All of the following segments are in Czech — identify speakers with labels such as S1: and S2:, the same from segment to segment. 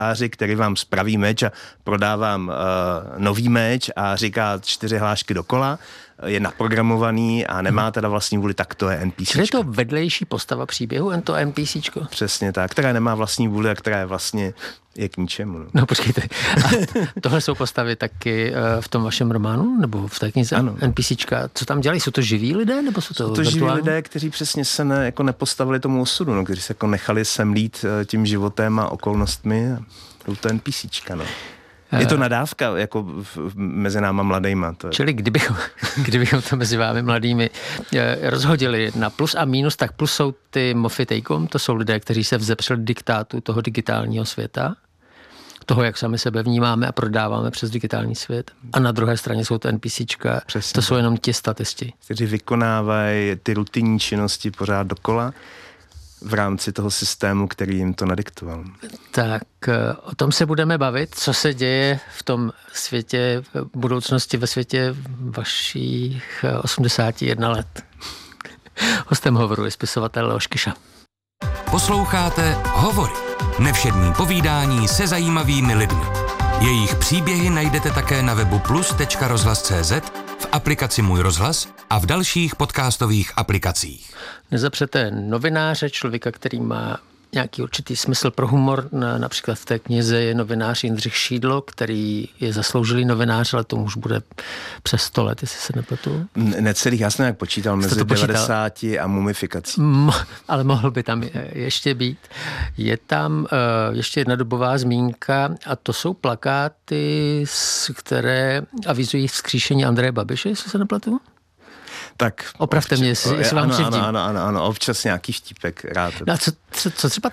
S1: který vám spraví meč a prodávám nový meč a říká 4 hlášky dokola, je naprogramovaný a nemá teda vlastní vůli, tak to je NPCčko.
S2: Čili je to vedlejší postava příběhu, jen to NPCčko?
S1: Přesně tak, která nemá vlastní vůli a která je vlastně je k ničemu.
S2: No počkejte, a tohle jsou postavy taky v tom vašem románu, nebo v té knize NPCčka? Co tam dělají? Jsou to živí lidé, nebo jsou to virtuální?
S1: Živí lidé, kteří přesně se nepostavili tomu osudu, no, kteří se jako nechali semlít tím životem a okolnostmi. Jsou to NPCčka, no. Je to nadávka jako mezi náma mladejma.
S2: Čili kdybychom to mezi vámi mladými rozhodili na plus a minus, tak plus jsou ty Moffitejkom, to jsou lidé, kteří se vzepřeli diktátu toho digitálního světa, toho, jak sami sebe vnímáme a prodáváme přes digitální svět. A na druhé straně jsou to NPCčka, přesně. To jsou jenom ti statisti.
S1: Kteří vykonávají ty rutinní činnosti pořád dokola v rámci toho systému, který jim to nadiktoval.
S2: Tak o tom se budeme bavit, co se děje v tom světě, v budoucnosti ve světě vašich 81 let. Hostem Hovoru je spisovatel Leoš Kyša.
S3: Posloucháte Hovory. Nevšední povídání se zajímavými lidmi. Jejich příběhy najdete také na webu plus.rozhlas.cz, v aplikaci Můj rozhlas a v dalších podcastových aplikacích.
S2: Nezapřete novináře, člověka, který má nějaký určitý smysl pro humor. Například v té knize je novinář Jindřich Šídlo, který je zasloužilý novinář, ale tomu už bude přes 100 let, jestli se nepletu.
S1: Necelých, já jsem nějak počítal mezi 90 a mumifikací.
S2: Ale mohl by tam ještě být. Je tam ještě jedna dobová zmínka a to jsou plakáty, které avizují vzkříšení Andreje Babiše, jestli se nepletu.
S1: Tak
S2: opravte mě, jestli vám křivdím.
S1: Ano, občas nějaký vtípek rád.
S2: No a co třeba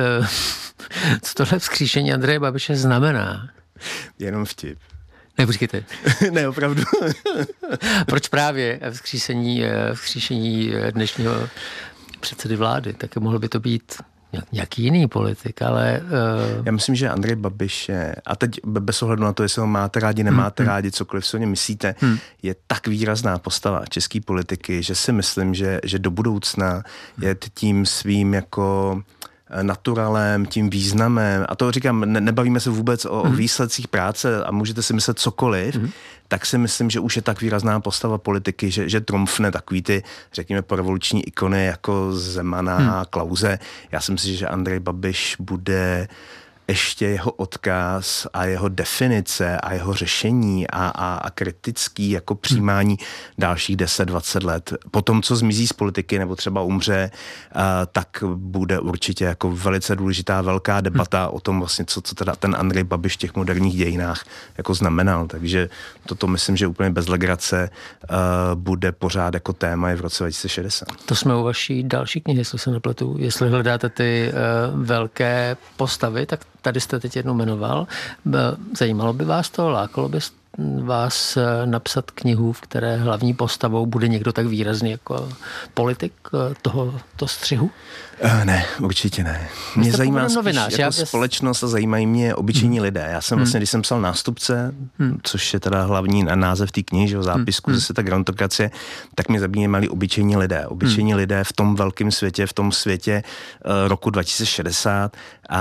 S2: co tohle vzkříšení Andreje Babiše znamená?
S1: Jenom vtip.
S2: Ne, počkejte.
S1: Ne, opravdu.
S2: Proč právě vzkříšení dnešního předsedy vlády? Tak mohlo by to být nějaký jiný politik, ale...
S1: Já myslím, že Andrej Babiš je, a teď bez ohledu na to, jestli ho máte rádi, nemáte rádi, cokoliv si o něm myslíte, je tak výrazná postava české politiky, že si myslím, že do budoucna je tím svým jako naturalem, tím významem, a to říkám, nebavíme se vůbec o výsledcích práce a můžete si myslet cokoliv, tak si myslím, že už je tak výrazná postava politiky, že trumfne takový ty, řekněme, porevoluční ikony jako Zemana a Klause. Já si myslím, že Andrej Babiš bude ještě jeho odkaz a jeho definice a jeho řešení a kritický jako přijímání dalších 10-20 let. Po tom, co zmizí z politiky nebo třeba umře, tak bude určitě jako velice důležitá velká debata o tom vlastně, co teda ten Andrej Babiš v těch moderních dějinách jako znamenal. Takže toto myslím, že úplně bez legrace bude pořád jako téma i v roce 2060.
S2: To jsme u vaší další knihy, jestli se nepletu. Jestli hledáte ty velké postavy, tak tady jste teď jednou jmenoval. Zajímalo by vás to, lákalo by vás napsat knihu, v které hlavní postavou bude někdo tak výrazný jako politik tohoto střihu?
S1: Ne, určitě ne. Mě zajímá spíš jako společnost a zajímají mě obyčejní lidé. Já jsem vlastně, když jsem psal Nástupce, což je teda hlavní název té knihy, že, zápisku ze světa gerontokracie, tak mě zajímali obyčejní lidé. Obyčejní lidé v tom velkém světě, v tom světě roku 2060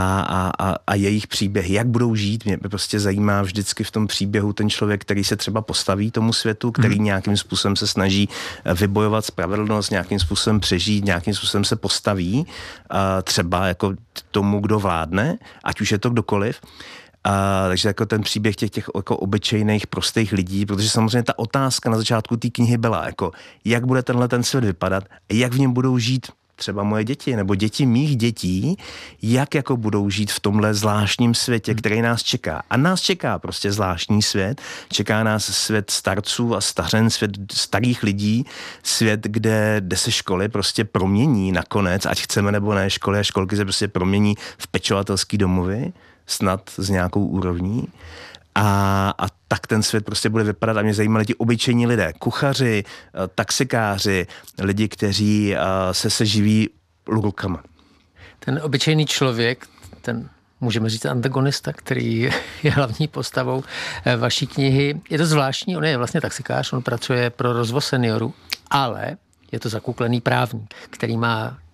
S1: a jejich příběhy, jak budou žít. Mě prostě zajímá vždycky v tom příběhu ten člověk, který se třeba postaví tomu světu, který nějakým způsobem se snaží vybojovat spravedlnost, nějakým způsobem přežít, nějakým způsobem se postaví třeba jako tomu, kdo vládne, ať už je to kdokoliv. Takže jako ten příběh těch jako obyčejných, prostých lidí, protože samozřejmě ta otázka na začátku té knihy byla, jako jak bude ten svět vypadat, jak v něm budou žít třeba moje děti, nebo děti mých dětí, jak jako budou žít v tomhle zvláštním světě, který nás čeká. A nás čeká prostě zvláštní svět. Čeká nás svět starců a stařen, svět starých lidí, svět, kde se školy prostě promění nakonec, ať chceme nebo ne, školy a školky se prostě promění v pečovatelský domovy, snad s nějakou úrovní. A tak ten svět prostě bude vypadat a mě zajímali ti obyčejní lidé, kuchaři, taxikáři, lidi, kteří se živí rukama.
S2: Ten obyčejný člověk, ten můžeme říct antagonista, který je hlavní postavou vaší knihy, je to zvláštní, on je vlastně taxikář, on pracuje pro rozvoz seniorů, ale je to zakuklený právník, který má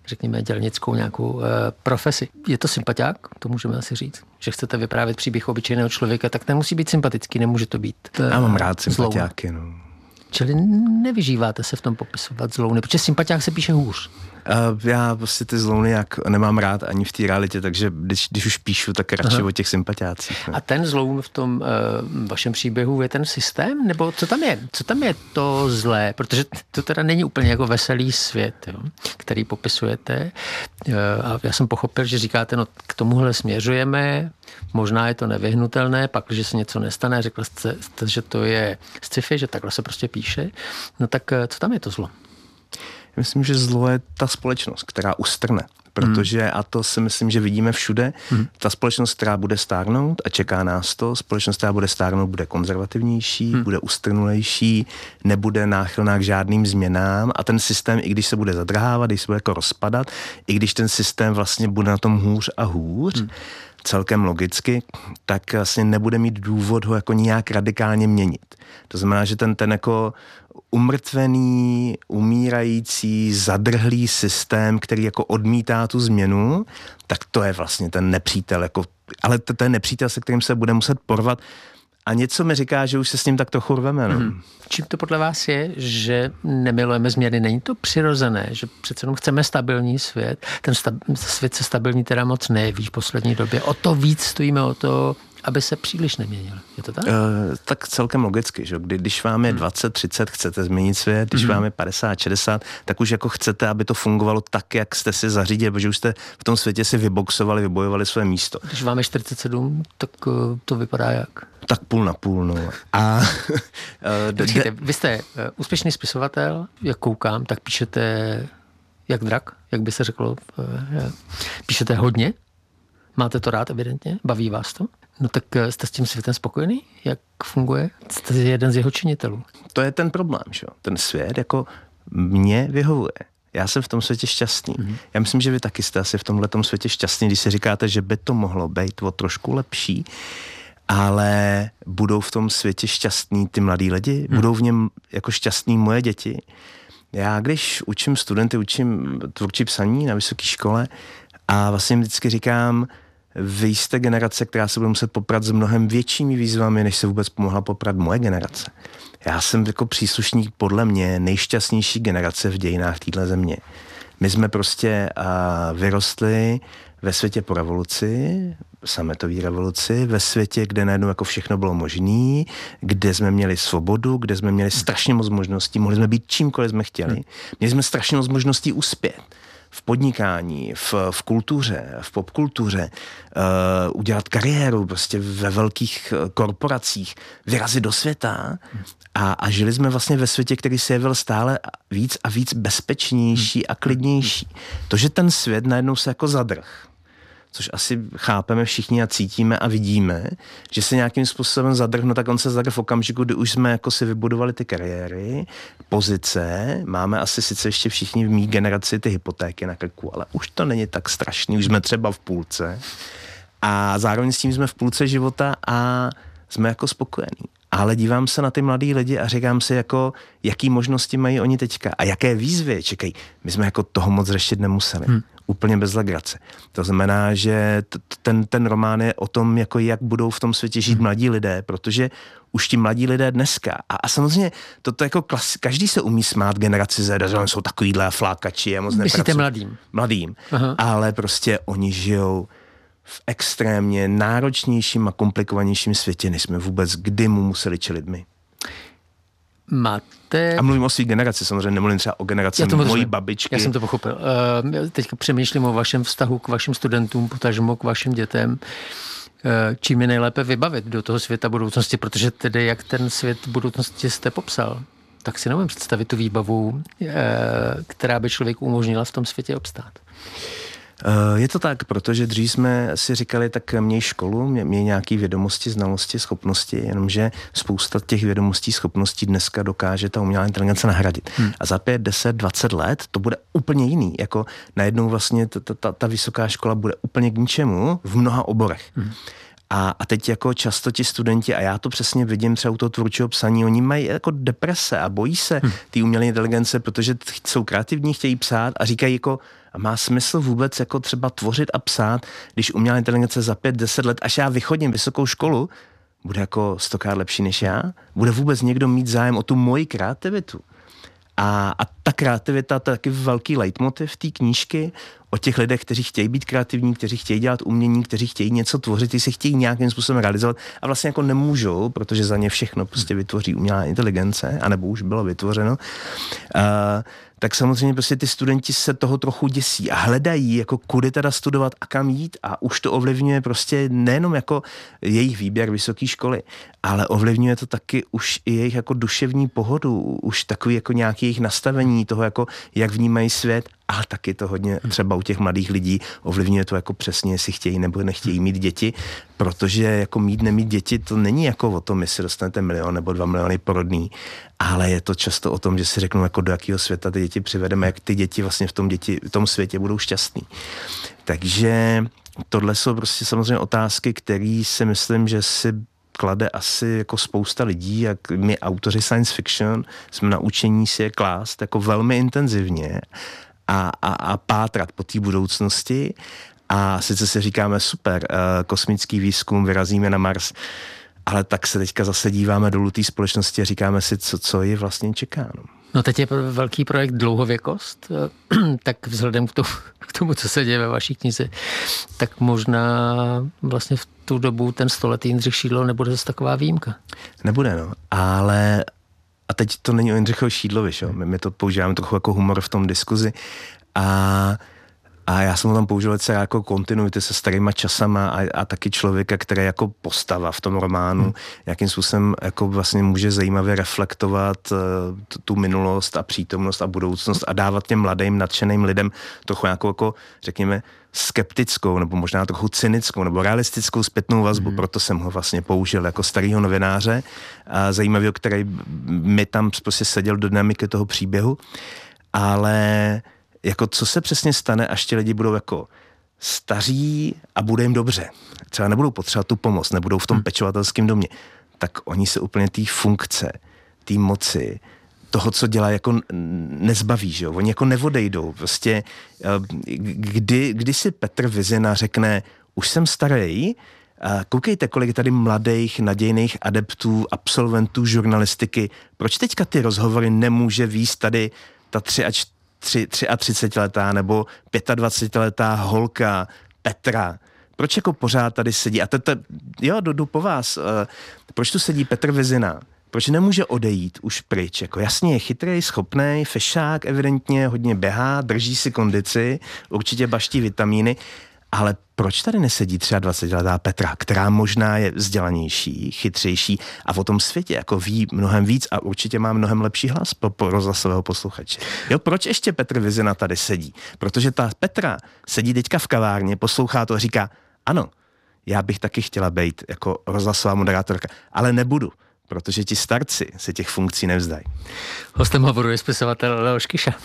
S2: řekněme, dělnickou nějakou profesi. Je to sympatiák, to můžeme asi říct, že chcete vyprávět příběh obyčejného člověka, tak ten musí být sympatický, nemůže to být
S1: Já mám rád sympatiáky, no.
S2: Čili nevyžíváte se v tom popisovat zlouny, protože sympatiák se píše hůř.
S1: Já prostě ty zlouny jak nemám rád ani v té realitě, takže když už píšu, tak radši o těch sympatiácích. Ne?
S2: A ten zloun v tom vašem příběhu je ten systém? Nebo co tam je? Co tam je to zlé? Protože to teda není úplně jako veselý svět, jo, který popisujete. A já jsem pochopil, že říkáte, no k tomuhle směřujeme, možná je to nevyhnutelné, pak, když se něco nestane, řekl jste, že to je sci-fi, že takhle se prostě píše. No tak co tam je to zlo?
S1: Myslím, že zlo je ta společnost, která ustrne. Protože, a to si myslím, že vidíme všude, ta společnost, která bude stárnout a čeká nás to, společnost, která bude stárnout, bude konzervativnější, bude ustrnulejší, nebude náchylná k žádným změnám a ten systém, i když se bude zadrhávat, když se bude jako rozpadat, i když ten systém vlastně bude na tom hůř a hůř, celkem logicky, tak vlastně nebude mít důvod ho jako nějak radikálně měnit. To znamená, že ten jako umrtvený, umírající, zadrhlý systém, který jako odmítá tu změnu, tak to je vlastně ten nepřítel, jako, ale to je nepřítel, se kterým se bude muset porvat. A něco mi říká, že už se s ním tak trochu rveme. No.
S2: Čím to podle vás je, že nemilujeme změny? Není to přirozené, že přece jenom chceme stabilní svět. Ten svět se stabilní teda moc neví v poslední době. O to víc stojíme o to, aby se příliš neměnil. Je to tak?
S1: Tak celkem logicky, že když vám je 20, 30, chcete změnit svět, když vám je 50, 60, tak už jako chcete, aby to fungovalo tak, jak jste si zařídili, protože už jste v tom světě si vyboxovali, vybojovali své místo.
S2: Když vám je 47, tak to vypadá jak?
S1: Tak půl na půl, no. A
S2: vy jste úspěšný spisovatel, jak koukám, tak píšete jak drak, jak by se řeklo. Píšete hodně, máte to rád evidentně, baví vás to. No tak jste s tím světem spokojený? Jak funguje? Jste jeden z jeho činitelů.
S1: To je ten problém, že? Ten svět jako mě vyhovuje. Já jsem v tom světě šťastný. Já myslím, že vy taky jste asi v tomhletom světě šťastný, když si říkáte, že by to mohlo být o trošku lepší, ale budou v tom světě šťastní ty mladí lidi? Budou v něm jako šťastní moje děti? Já když učím studenty, učím tvůrčí psaní na vysoké škole a vlastně vždycky říkám, vy jste generace, která se bude muset poprat s mnohem většími výzvami, než se vůbec pomohla poprat moje generace. Já jsem jako příslušník podle mě nejšťastnější generace v dějinách téhle země. My jsme prostě vyrostli ve světě po revoluci, sametové revoluci, ve světě, kde najednou jako všechno bylo možné, kde jsme měli svobodu, kde jsme měli strašně moc možností, mohli jsme být čímkoliv jsme chtěli. Měli jsme strašně moc možností uspět. V podnikání, v kultuře, v popkultuře, udělat kariéru prostě ve velkých korporacích, vyrazit do světa a žili jsme vlastně ve světě, který se jevil stále víc a víc bezpečnější a klidnější. To, že ten svět najednou se jako zadrh, což asi chápeme všichni a cítíme a vidíme, že se nějakým způsobem zadrhne, tak on se zadrh v okamžiku, kdy už jsme jako si vybudovali ty kariéry, pozice, máme asi sice ještě všichni v mý generaci ty hypotéky na krku, ale už to není tak strašný, už jsme třeba v půlce a zároveň s tím jsme v půlce života a jsme jako spokojení. Ale dívám se na ty mladý lidi a říkám si jako, jaký možnosti mají oni teďka a jaké výzvy čekají. My jsme jako toho moc řešit nemuseli. Úplně bez legrace. To znamená, že ten román je o tom, jako jak budou v tom světě žít mladí lidé, protože už ti mladí lidé dneska. A samozřejmě toto jako každý se umí smát generaci Z, že jsou takovýhle flákači a moc nepracují.
S2: Myslíte
S1: Mladým. Ale prostě oni žijou v extrémně náročnějším a komplikovanějším světě, než jsme vůbec kdy mu museli čelit my.
S2: Máte...
S1: A mluvím o svých generaci, samozřejmě nemluvím třeba o generaci mojí babičky.
S2: Já jsem to pochopil. Teďka přemýšlím o vašem vztahu k vašim studentům, potažmo k vašim dětem. Čím je nejlépe vybavit do toho světa budoucnosti, protože tedy jak ten svět budoucnosti jste popsal, tak si nevím představit tu výbavu, která by člověku umožnila v tom světě obstát.
S1: Je to tak, protože dřív jsme si říkali, tak měj školu, měj nějaké vědomosti, znalosti, schopnosti, jenomže spousta těch vědomostí, schopností dneska dokáže ta umělá inteligence nahradit. A za 5, 10, 20 let to bude úplně jiný. Jako najednou vlastně ta vysoká škola bude úplně k ničemu v mnoha oborech. A teď jako často ti studenti, a já to přesně vidím třeba u toho tvůrčího psaní, oni mají jako deprese a bojí se té umělé inteligence, protože jsou kreativní, chtějí psát a říkají jako, a má smysl vůbec jako třeba tvořit a psát, když umělá inteligence za 5-10 let, až já vychodím vysokou školu, bude jako 100krát lepší než já? Bude vůbec někdo mít zájem o tu moji kreativitu? A ta kreativita, to je taky velký leitmotiv té knížky o těch lidech, kteří chtějí být kreativní, kteří chtějí dělat umění, kteří chtějí něco tvořit, kteří se chtějí nějakým způsobem realizovat a vlastně jako nemůžou, protože za ně všechno prostě vytvoří umělá inteligence, anebo už bylo vytvořeno. Tak samozřejmě prostě ty studenti se toho trochu děsí a hledají, jako kudy teda studovat a kam jít a už to ovlivňuje prostě nejenom jako jejich výběr vysoké školy, ale ovlivňuje to taky už i jejich jako duševní pohodu, už takový jako nějaký jejich nastavení toho, jako jak vnímají svět, ale taky to hodně třeba u těch mladých lidí ovlivňuje to jako přesně, jestli chtějí nebo nechtějí mít děti, protože jako mít, nemít děti, to není jako o tom, jestli dostanete 1 milion nebo 2 miliony porodný, ale je to často o tom, že si řeknou, jako do jakého světa ty děti přivedeme, jak ty děti vlastně v tom světě budou šťastný. Takže tohle jsou prostě samozřejmě otázky, které si myslím, že si klade asi jako spousta lidí, jak my autoři science fiction jsme naučení si je klást jako velmi intenzivně a pátrat po té budoucnosti. A sice si říkáme super, kosmický výzkum, vyrazíme na Mars, ale tak se teďka zase díváme dolů té společnosti a říkáme si, co je vlastně čeká.
S2: No teď je velký projekt Dlouhověkost, tak vzhledem k tomu, co se děje ve vaší knize, tak možná vlastně v tu dobu ten stoletý Jindřich Šídlo nebude zase taková výjimka.
S1: Nebude, no, ale a teď to není o Jindřichovi Šídlovi, šo? My to používáme trochu jako humor v tom diskuzi a já jsem ho tam použil jako kontinuity se starýma časama a taky člověka, který jako postava v tom románu, jakým způsobem jako vlastně může zajímavě reflektovat tu minulost a přítomnost a budoucnost a dávat těm mladým, nadšeným lidem trochu jako řekněme, skeptickou nebo možná trochu cynickou nebo realistickou zpětnou vazbu, proto jsem ho vlastně použil jako starýho novináře, zajímavého, který mi tam prostě seděl do dynamiky toho příběhu, ale jako co se přesně stane, až ti lidi budou jako staří a bude jim dobře. Třeba nebudou potřebovat tu pomoc, nebudou v tom pečovatelském domě. Tak oni se úplně té funkce, té moci, toho, co dělá, jako nezbaví, že jo? Oni jako neodejdou. Prostě kdy si Petr Vizina řekne, už jsem starý, koukejte, kolik je tady mladých, nadějných adeptů, absolventů žurnalistiky. Proč teďka ty rozhovory nemůže vést tady ta 33letá nebo 25letá holka Petra? Proč jako pořád tady sedí? A jo, jdu po vás. Proč tu sedí Petr Vizina? Proč nemůže odejít už pryč? Jako jasně je chytrý, schopnej, fešák evidentně, hodně běhá, drží si kondici, určitě baští vitamíny, ale proč tady nesedí 23letá Petra, která možná je vzdělanější, chytřejší a o tom světě jako ví mnohem víc a určitě má mnohem lepší hlas pro rozhlasového posluchače. Jo, proč ještě Petr Vizina tady sedí? Protože ta Petra sedí teďka v kavárně, poslouchá to a říká, ano, já bych taky chtěla být jako rozhlasová moderátorka, ale nebudu, protože ti starci se těch funkcí nevzdají.
S2: Hostem hovoru je spisovatel Leoš Kyša.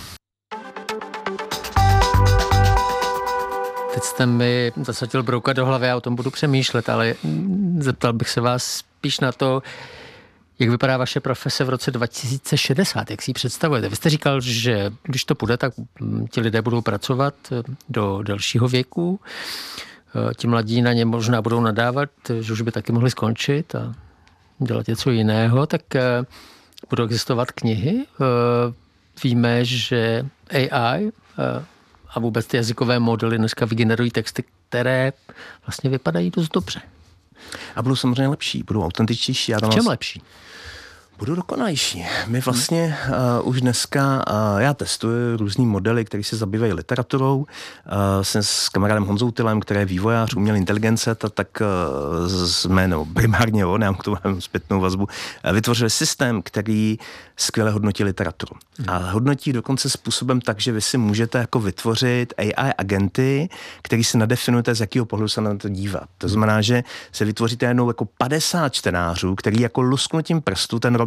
S2: Teď jste mi zasadil brouka do hlavy, já o tom budu přemýšlet, ale zeptal bych se vás spíš na to, jak vypadá vaše profese v roce 2060, jak si ji představujete. Vy jste říkal, že když to půjde, tak ti lidé budou pracovat do delšího věku, ti mladí na ně možná budou nadávat, že už by taky mohli skončit a dělat něco jiného, tak budou existovat knihy. Víme, že AI a vůbec ty jazykové modely dneska vygenerují texty, které vlastně vypadají dost dobře.
S1: A budou samozřejmě lepší, budou autentičtější.
S2: V čem lepší?
S1: Budou dokonalejší. My vlastně už dneska, já testuji různý modely, které se zabývají literaturou. Jsem s kamarádem Honzou Tylem, který je vývojář umělé inteligence, tak jsme, primárně nemám k tomu zpětnou vazbu, vytvořili systém, který skvěle hodnotí literaturu. A hodnotí dokonce způsobem tak, že vy si můžete jako vytvořit AI agenty, který si nadefinujete, z jakého pohledu se na to dívat. To znamená, že se vytvoříte jednou jako 50 čtenářů, který jako lusknutím prstu ten román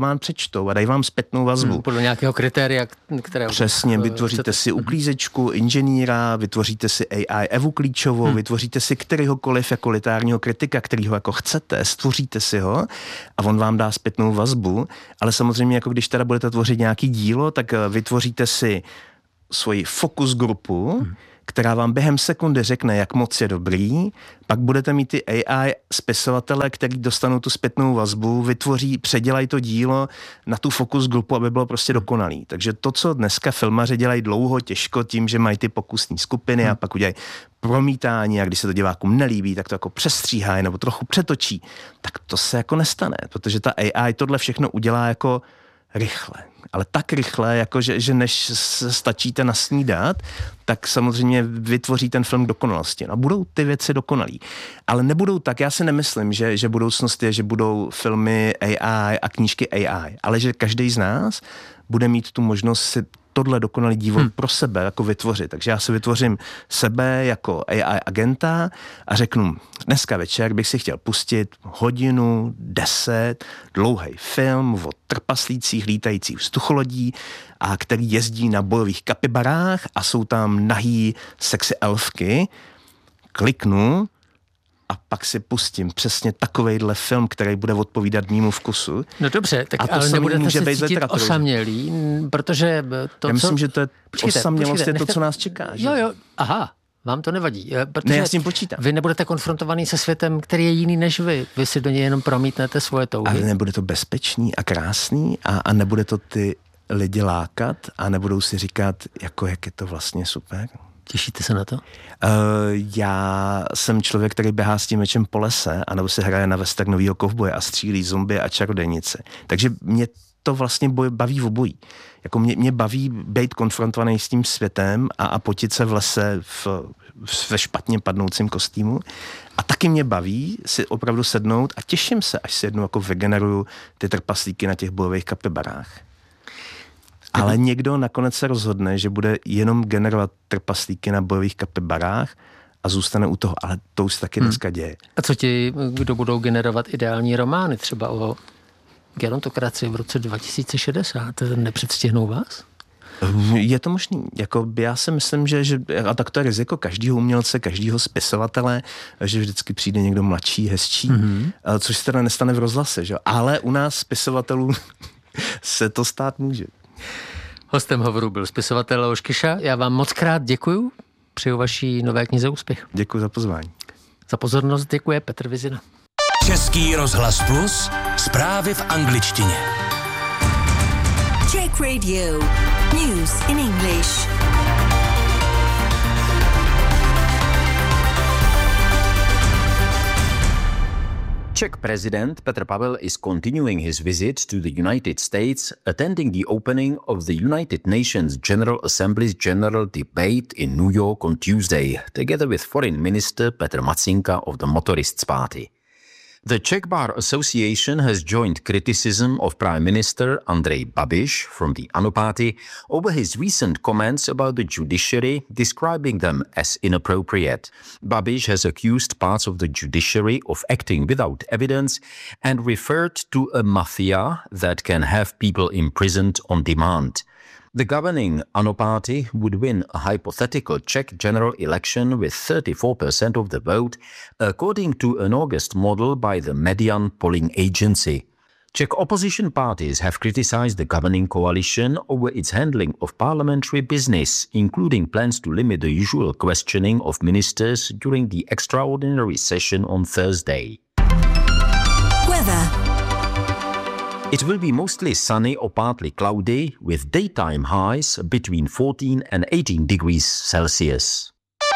S1: román přečtou a dají vám zpětnou vazbu.
S2: Podle nějakého kritéria, které...
S1: Přesně, vytvoříte si uklízečku, inženýra, vytvoříte si AI Evu Klíčovou, vytvoříte si kterýhokoliv jako literárního kritika, kterýho jako chcete, stvoříte si ho a on vám dá zpětnou vazbu, ale samozřejmě jako když teda budete tvořit nějaký dílo, tak vytvoříte si svoji focus grupu, která vám během sekundy řekne, jak moc je dobrý, pak budete mít ty AI spisovatele, který dostanou tu zpětnou vazbu, vytvoří, předělají to dílo na tu focus grupu, aby bylo prostě dokonalý. Takže to, co dneska filmaři dělají dlouho, těžko tím, že mají ty pokusní skupiny a pak udělají promítání a když se to divákům nelíbí, tak to jako přestříhají nebo trochu přetočí, tak to se jako nestane, protože ta AI tohle všechno udělá jako rychle. Ale tak rychle, jako že než se stačíte nasnídat, tak samozřejmě vytvoří ten film dokonalosti. No, budou ty věci dokonalý. Ale nebudou tak, já si nemyslím, že budoucnost je, že budou filmy AI a knížky AI, ale že každý z nás bude mít tu možnost si tohle dokonalý dílo pro sebe jako vytvořit. Takže já si vytvořím sebe jako AI agenta a řeknu, dneska večer bych si chtěl pustit 1:10 hodinu dlouhý film o trpaslících lítajících vzducholodí a který jezdí na bojových kapibarách a jsou tam nahý sexy elfky. Kliknu a pak si pustím přesně takovejhle film, který bude odpovídat mému vkusu.
S2: No dobře, tak ale nebudete se cítit osamělý, protože to,
S1: já myslím, že to je osamělost je to, co nás čeká. Že?
S2: Jo, aha, vám to nevadí.
S1: Ne, já s tím počítám.
S2: Vy nebudete konfrontovaný se světem, který je jiný než vy. Vy si do něj jenom promítnete svoje touhy.
S1: Ale nebude to bezpečný a krásný a nebude to ty lidi lákat a nebudou si říkat, jako jak je to vlastně super.
S2: Těšíte se na to?
S1: Já jsem člověk, který běhá s tím mečem po lese, anebo se hraje na westernovýho kovboje a střílí zombie a čarodějnice. Takže mě to vlastně baví v obojí. Jako mě baví být konfrontovaný s tím světem a potit se v lese ve špatně padnoucím kostýmu. A taky mě baví si opravdu sednout a těším se, až si jednou jako vygeneruju ty trpaslíky na těch bojových kapibarách. Ale někdo nakonec se rozhodne, že bude jenom generovat trpaslíky na bojových kapibarách a zůstane u toho. Ale to už se taky dneska děje.
S2: A co ti, kdo budou generovat ideální romány, třeba o gerontokracii v roce 2060? Nepředstihnou vás?
S1: Je to možný. Jako já si myslím, že a tak to je riziko každého umělce, každého spisovatele, že vždycky přijde někdo mladší, hezčí, což se teda nestane v rozhlase. Že? Ale u nás spisovatelů se to stát může.
S2: Hostem hovoru byl spisovatel Leoš Kyša. Já vám moc krát děkuju. Přeju vaší nové knize úspěch.
S1: Děkuji za pozvání.
S2: Za pozornost děkuje Petr Vizina.
S3: Český rozhlas Plus, zprávy v angličtině.
S4: Czech Radio. News in English.
S5: Czech President Petr Pavel is continuing his visit to the United States, attending the opening of the United Nations General Assembly's General Debate in New York on Tuesday, together with Foreign Minister Petr Matsinka of the Motorists Party. The Czech Bar Association has joined criticism of Prime Minister Andrej Babiš from the ANO party over his recent comments about the judiciary, describing them as inappropriate. Babiš has accused parts of the judiciary of acting without evidence and referred to a mafia that can have people imprisoned on demand. The governing ANO party would win a hypothetical Czech general election with 34% of the vote, according to an August model by the Median polling agency. Czech opposition parties have criticized the governing coalition over its handling of parliamentary business, including plans to limit the usual questioning of ministers during the extraordinary session on Thursday.
S4: Weather.
S5: It will be mostly sunny or partly cloudy, with daytime highs between 14 and 18 degrees Celsius.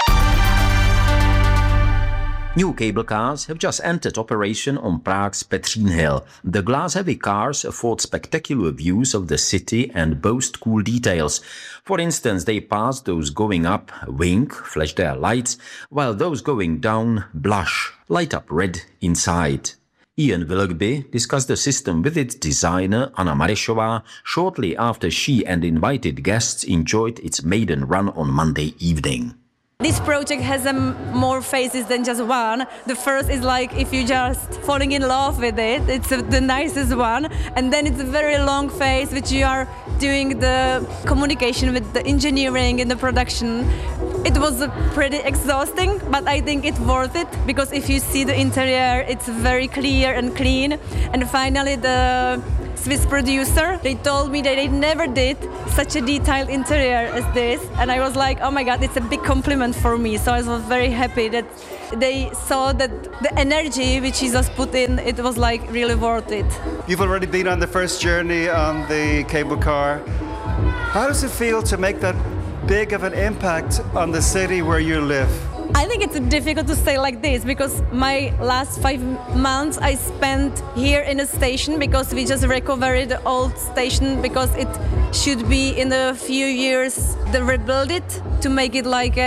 S5: New cable cars have just entered operation on Prague's Petřín Hill. The glass-heavy cars afford spectacular views of the city and boast cool details. For instance, they pass those going up, wink, flash their lights, while those going down blush, light up red inside. Ian Willoughby discussed the system with its designer Anna Marišová shortly after she and invited guests enjoyed its maiden run on Monday evening.
S6: This project has more phases than just one. The first is like if you just falling in love with it, it's the nicest one. And then it's a very long phase which you are doing the communication with the engineering and the production. It was pretty exhausting, but I think it's worth it because if you see the interior, it's very clear and clean. And finally the Swiss producer, they told me that they never did such a detailed interior as this, and I was like, oh my god, it's a big compliment for me. So I was very happy that they saw that the energy which Jesus put in, it was like really worth it.
S7: You've already been on the first journey on the cable car. How does it feel to make that big of an impact on the city where you live?
S6: I think it's difficult to say like this because my last 5 months I spent here in a station because we just recovered the old station because it should be in a few years they rebuild it to make it like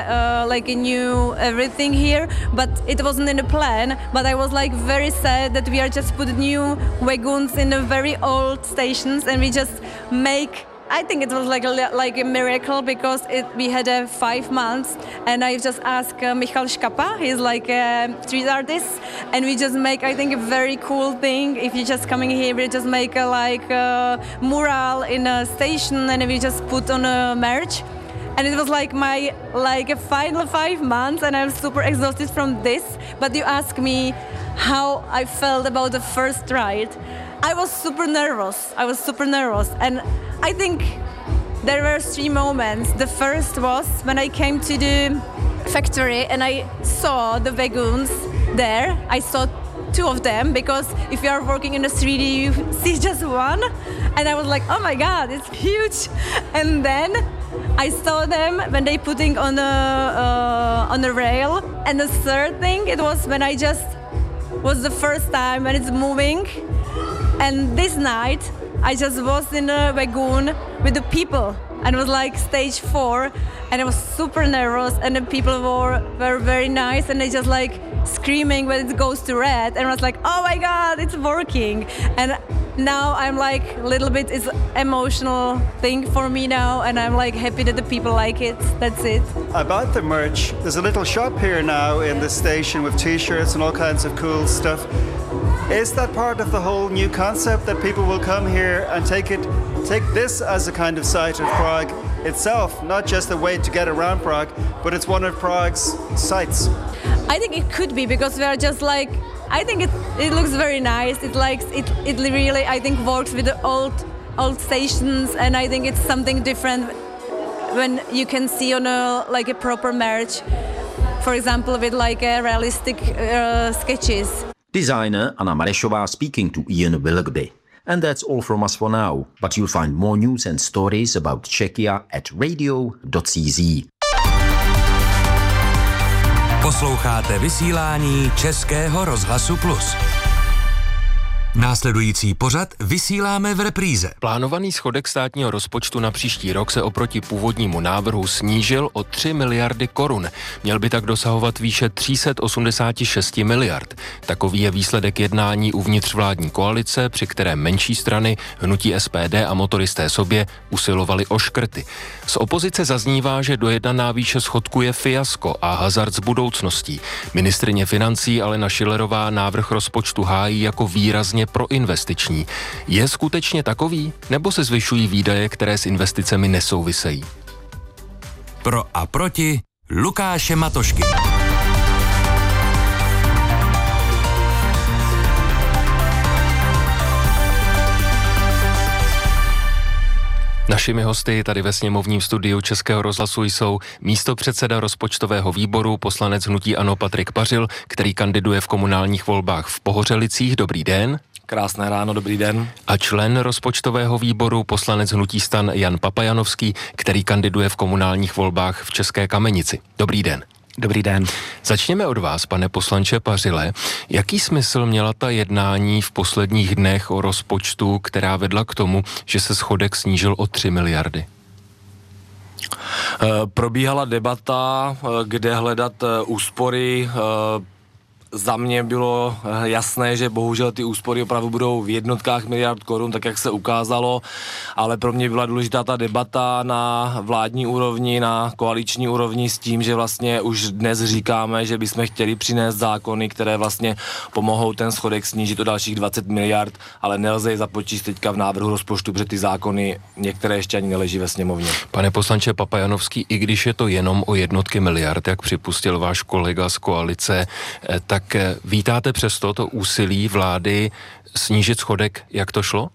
S6: a new everything here, but it wasn't in the plan. But I was like very sad that we are just putting new wagons in the very old stations and we just make. I think it was like a miracle because we had 5 months and I just asked Michal Škapa, he's like a street artist, and we just make I think a very cool thing. If you're just coming here, we just make a mural in a station and we just put on a merch. And it was like my a final 5 months and I'm super exhausted from this. But you ask me how I felt about the first ride. I was super nervous. And I think there were 3 moments. The first was when I came to the factory and I saw the wagons there. I saw 2 of them because if you are working in a 3D, you see just one. And I was like, oh my God, it's huge. And then I saw them when they putting on the rail. And the third thing, it was when I just was the first time when it's moving. And this night, I just was in a wagon with the people and it was like stage 4 and I was super nervous and the people were very nice and they just like screaming when it goes to red and I was like, oh my God, it's working. And now I'm like a little bit, it's emotional thing for me now and I'm like happy that the people like it. That's it.
S7: About the merch, there's a little shop here now in the station with t-shirts and all kinds of cool stuff. Is that part of the whole new concept that people will come here and take this as a kind of site of Prague itself, not just a way to get around Prague, but it's one of Prague's sites?
S6: I think it could be because we are just like, I think it looks very nice. It really I think works with the old stations and I think it's something different when you can see on a proper merch, for example with like a realistic sketches.
S5: Designer Anna Marešová speaking to Ian Willoughby. And that's all from us for now, but you'll find more news and stories about Czechia at radio.cz.
S3: Posloucháte vysílání Českého rozhlasu Plus. Následující pořad vysíláme v repríze.
S8: Plánovaný schodek státního rozpočtu na příští rok se oproti původnímu návrhu snížil o 3 miliardy korun. Měl by tak dosahovat výše 386 miliard. Takový je výsledek jednání uvnitř vládní koalice, při které menší strany, hnutí SPD a motoristé sobě usilovali o škrty. Z opozice zaznívá, že dojednaná výše schodku je fiasko a hazard s budoucností. Ministryně financí Alena Schillerová návrh rozpočtu hájí jako výrazně proinvestiční. Je skutečně takový, nebo se zvyšují výdaje, které s investicemi nesouvisejí?
S3: Pro a proti Lukáše Matošky.
S8: Našimi hosty tady ve sněmovním studiu Českého rozhlasu jsou místopředseda rozpočtového výboru, poslanec hnutí ANO Patrik Pařil, který kandiduje v komunálních volbách v Pohořelicích. Dobrý den.
S9: Krásné ráno, dobrý den.
S8: A člen rozpočtového výboru, poslanec hnutí STAN Jan Papajanovský, který kandiduje v komunálních volbách v České Kamenici. Dobrý den.
S9: Dobrý den.
S8: Začněme od vás, pane poslanče Pařile. Jaký smysl měla ta jednání v posledních dnech o rozpočtu, která vedla k tomu, že se schodek snížil o 3 miliardy?
S9: Probíhala debata, kde hledat úspory za mě bylo jasné, že bohužel ty úspory opravdu budou v jednotkách miliard korun, tak jak se ukázalo, ale pro mě byla důležitá ta debata na vládní úrovni, na koaliční úrovni s tím, že vlastně už dnes říkáme, že bychom chtěli přinést zákony, které vlastně pomohou ten schodek snížit o dalších 20 miliard, ale nelze je započíst teďka v návrhu rozpočtu, protože ty zákony některé ještě ani neleží ve sněmovně.
S8: Pane poslanče Papajanovský, i když je to jenom o jednotky miliard, jak připustil váš kolega z koalice, tak vítáte přesto to úsilí vlády snížit schodek, jak to šlo?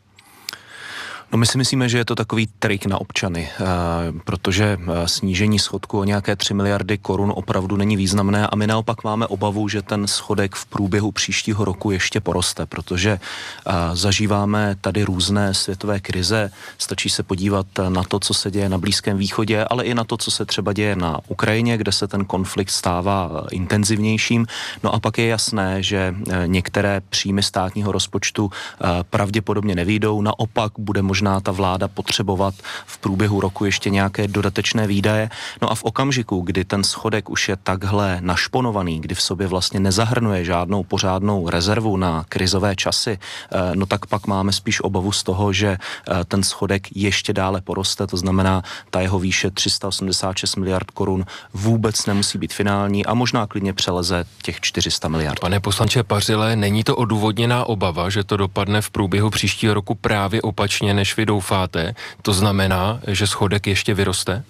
S10: No my si myslíme, že je to takový trik na občany, protože snížení schodku o nějaké 3 miliardy korun opravdu není významné a my naopak máme obavu, že ten schodek v průběhu příštího roku ještě poroste, protože zažíváme tady různé světové krize, stačí se podívat na to, co se děje na Blízkém východě, ale i na to, co se třeba děje na Ukrajině, kde se ten konflikt stává intenzivnějším. No a pak je jasné, že některé příjmy státního rozpočtu pravděpodobně nevyjdou, naopak bude možná ta vláda potřebovat v průběhu roku ještě nějaké dodatečné výdaje. No a v okamžiku, kdy ten schodek už je takhle našponovaný, kdy v sobě vlastně nezahrnuje žádnou pořádnou rezervu na krizové časy, no tak pak máme spíš obavu z toho, že ten schodek ještě dále poroste, to znamená, ta jeho výše 386 miliard korun vůbec nemusí být finální a možná klidně přeleze těch 400 miliard.
S8: Pane poslanče Pařile, není to odůvodněná obava, že to dopadne v průběhu příštího roku právě opačně, než vy doufáte? To znamená, že schodek ještě vyroste?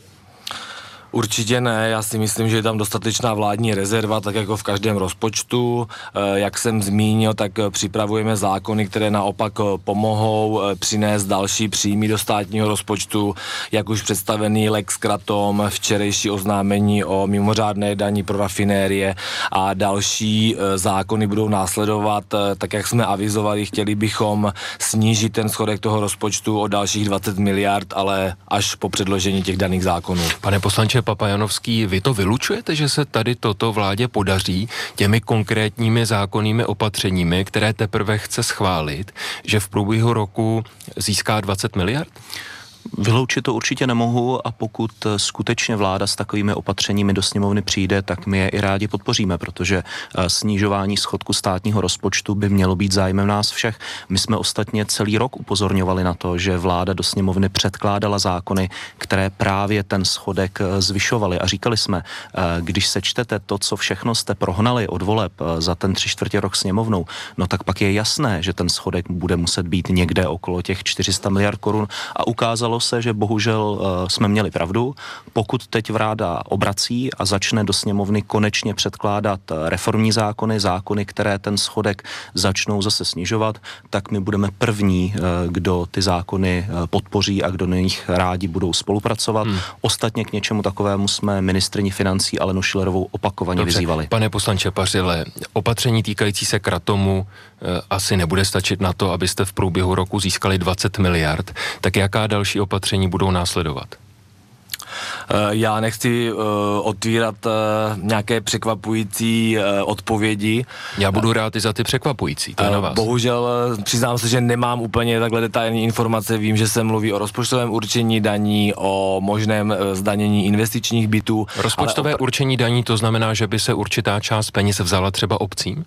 S9: Určitě ne, já si myslím, že je tam dostatečná vládní rezerva, tak jako v každém rozpočtu. Jak jsem zmínil, tak připravujeme zákony, které naopak pomohou přinést další příjmy do státního rozpočtu, jak už představený Lex Kratom, včerejší oznámení o mimořádné dani pro rafinérie a další zákony budou následovat, tak jak jsme avizovali, chtěli bychom snížit ten schodek toho rozpočtu o dalších 20 miliard, ale až po předložení těch daných zákonů.
S8: Pane poslanče Papajanovský, vy to vylučujete, že se tady toto vládě podaří těmi konkrétními zákonnými opatřeními, které teprve chce schválit, že v průběhu roku získá 20 miliard?
S10: Vyloučit to určitě nemohu a pokud skutečně vláda s takovými opatřeními do sněmovny přijde, tak my je i rádi podpoříme, protože snižování schodku státního rozpočtu by mělo být zájmem nás všech. My jsme ostatně celý rok upozorňovali na to, že vláda do sněmovny předkládala zákony, které právě ten schodek zvyšovaly a říkali jsme, když sečtete to, co všechno jste prohnali od voleb za ten 3/4 rok sněmovnou, no tak pak je jasné, že ten schodek bude muset být někde okolo těch 400 miliard korun a ukázalo se, že bohužel jsme měli pravdu. Pokud teď vláda obrací a začne do sněmovny konečně předkládat reformní zákony, které ten schodek začnou zase snižovat, tak my budeme první, kdo ty zákony podpoří a kdo na nich rádi budou spolupracovat. Ostatně k něčemu takovému jsme ministryni financí Alenu Schillerovou opakovaně vyzývali.
S8: Pane poslanče Pařile, opatření týkající se Kratomu asi nebude stačit na to, abyste v průběhu roku získali 20 miliard. Tak jaká další opatření budou následovat?
S9: Já nechci otvírat nějaké překvapující odpovědi.
S8: Já budu rád i za ty překvapující, to je na vás.
S9: Bohužel přiznám se, že nemám úplně takhle detailní informace. Vím, že se mluví o rozpočtovém určení daní, o možném zdanění investičních bytů.
S8: Rozpočtové určení daní, to znamená, že by se určitá část peněz vzala třeba obcím?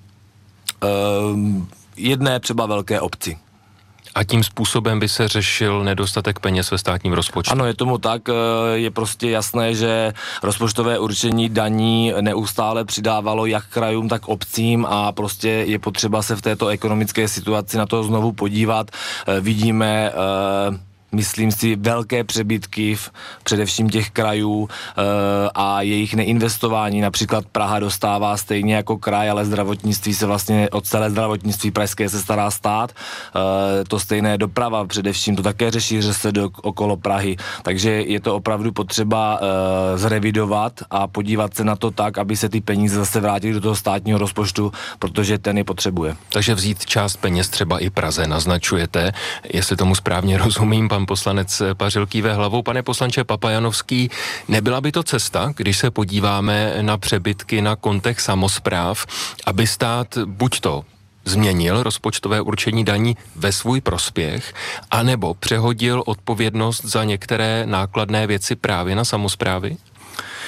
S9: Jedné třeba velké obci.
S8: A tím způsobem by se řešil nedostatek peněz ve státním rozpočtu?
S9: Ano, je tomu tak. Je prostě jasné, že rozpočtové určení daní neustále přidávalo jak krajům, tak obcím a prostě je potřeba se v této ekonomické situaci na to znovu podívat. Vidíme myslím si, velké přebytky především těch krajů a jejich neinvestování. Například Praha dostává stejně jako kraj, ale zdravotnictví se vlastně od celé zdravotnictví pražské se stará stát. To stejné doprava především, to také řeší se okolo Prahy. Takže je to opravdu potřeba zrevidovat a podívat se na to tak, aby se ty peníze zase vrátily do toho státního rozpočtu, protože ten je potřebuje.
S8: Takže vzít část peněz třeba i Praze naznačujete, jestli tomu správně rozumím, pan poslanec Pařil kýve hlavou. Pane poslanče Papajanovský, nebyla by to cesta, když se podíváme na přebytky na kontech samospráv, aby stát buď to změnil rozpočtové určení daní ve svůj prospěch, anebo přehodil odpovědnost za některé nákladné věci právě na samosprávy?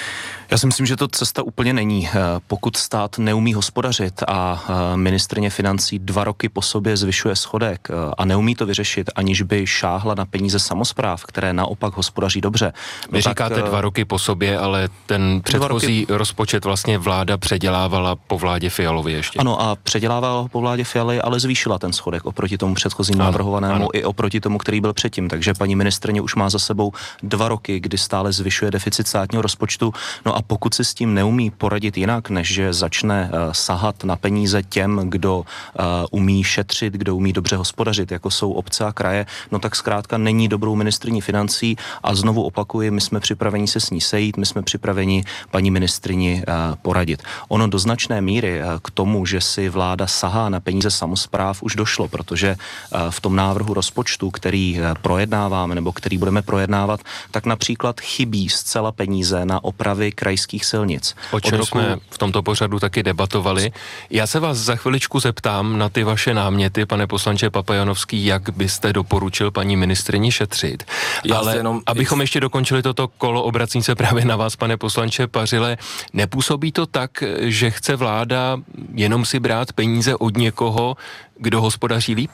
S10: Já si myslím, že to cesta úplně není. Pokud stát neumí hospodařit a ministryně financí 2 roky po sobě zvyšuje schodek a neumí to vyřešit, aniž by šáhla na peníze samospráv, které naopak hospodaří dobře.
S8: Vy říkáte 2 roky po sobě, ale ten předchozí rozpočet vlastně vláda předělávala po vládě Fialovy ještě.
S10: Ano, a předělávala po vládě Fialy, ale zvýšila ten schodek oproti tomu předchozímu navrhovanému i oproti tomu, který byl předtím. Takže paní ministryně už má za sebou 2 roky, kdy stále zvyšuje deficit státního rozpočtu. No a pokud si s tím neumí poradit jinak, než že začne sahat na peníze těm, kdo umí šetřit, kdo umí dobře hospodařit, jako jsou obce a kraje, no tak zkrátka není dobrou ministryní financí a znovu opakuji, my jsme připraveni se s ní sejít, my jsme připraveni paní ministryni poradit. Ono do značné míry k tomu, že si vláda sahá na peníze samospráv, už došlo, protože v tom návrhu rozpočtu, který projednáváme nebo který budeme projednávat, tak například chybí zcela peníze na opravy krajských silnic.
S8: O čem jsme v tomto pořadu taky debatovali. Já se vás za chviličku zeptám na ty vaše náměty, pane poslanče Papajanovský, jak byste doporučil paní ministryni šetřit. Ale abychom ještě dokončili toto kolo, obracím se právě na vás, pane poslanče Pařile, nepůsobí to tak, že chce vláda jenom si brát peníze od někoho, kdo hospodaří líp?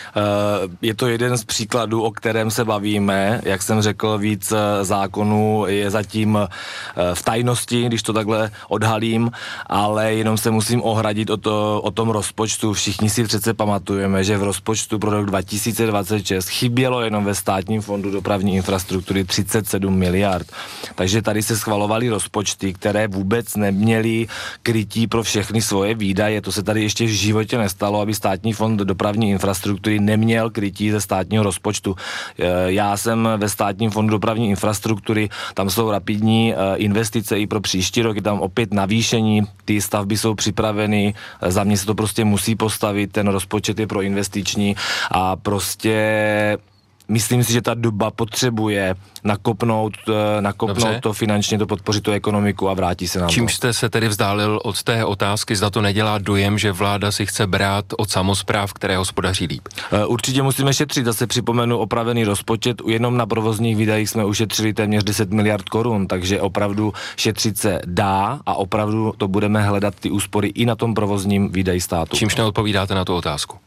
S9: Je to jeden z příkladů, o kterém se bavíme. Jak jsem řekl, víc zákonů je zatím v tajnosti, když to takhle odhalím, ale jenom se musím ohradit o tom rozpočtu. Všichni si přece pamatujeme, že v rozpočtu pro rok 2026 chybělo jenom ve Státním fondu dopravní infrastruktury 37 miliard. Takže tady se schvalovaly rozpočty, které vůbec neměly krytí pro všechny svoje výdaje. To se tady ještě v životě nestalo, aby Státní fond dopravní infrastruktury neměl krytí ze státního rozpočtu. Já jsem ve Státním fondu dopravní infrastruktury, tam jsou rapidní investice i pro příští rok, je tam opět navýšení, ty stavby jsou připraveny, za mě se to prostě musí postavit, ten rozpočet je proinvestiční a prostě myslím si, že ta doba potřebuje nakopnout to finančně, to podpořit tu ekonomiku a vrátí se nám.
S8: Čím jste se tedy vzdálil od té otázky, zda to nedělá dojem, že vláda si chce brát od samospráv, které hospodaří líp?
S9: Určitě musíme šetřit, zase připomenu opravený rozpočet, jenom na provozních výdajích jsme ušetřili téměř 10 miliard korun, takže opravdu šetřit se dá a opravdu to budeme hledat ty úspory i na tom provozním výdaji státu.
S8: Čímž neodpovídáte na tu otázku?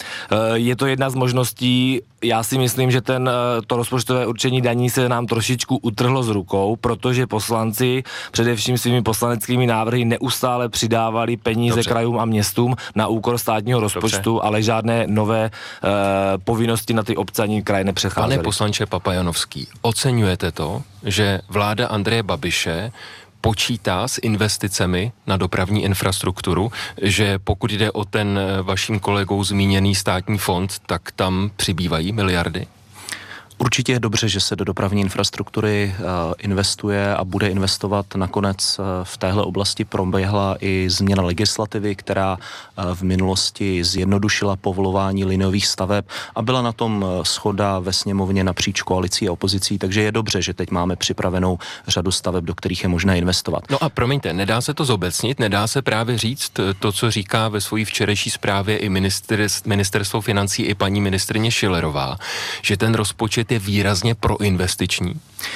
S9: Je to jedna z možností. Já si myslím, že to rozpočtové určení daní se nám trošičku utrhlo z rukou, protože poslanci především svými poslaneckými návrhy neustále přidávali peníze krajům a městům na úkor státního rozpočtu, ale žádné nové povinnosti na ty obce ani kraje nepřecházely.
S8: Pane poslanče Papajanovský, oceňujete to, že vláda Andreje Babiše počítá s investicemi na dopravní infrastrukturu, že pokud jde o ten vaším kolegou zmíněný státní fond, tak tam přibývají miliardy?
S10: Určitě je dobře, že se do dopravní infrastruktury investuje a bude investovat. Nakonec v téhle oblasti proběhla i změna legislativy, která v minulosti zjednodušila povolování liniových staveb a byla na tom shoda ve sněmovně napříč koalicí a opozicí, takže je dobře, že teď máme připravenou řadu staveb, do kterých je možné investovat.
S8: No a promiňte, nedá se to zobecnit, nedá se právě říct to, co říká ve svojí včerejší zprávě i ministerstvo financí, i paní ministryně Schillerová, že ten rozpočet je výrazně proinvestiční?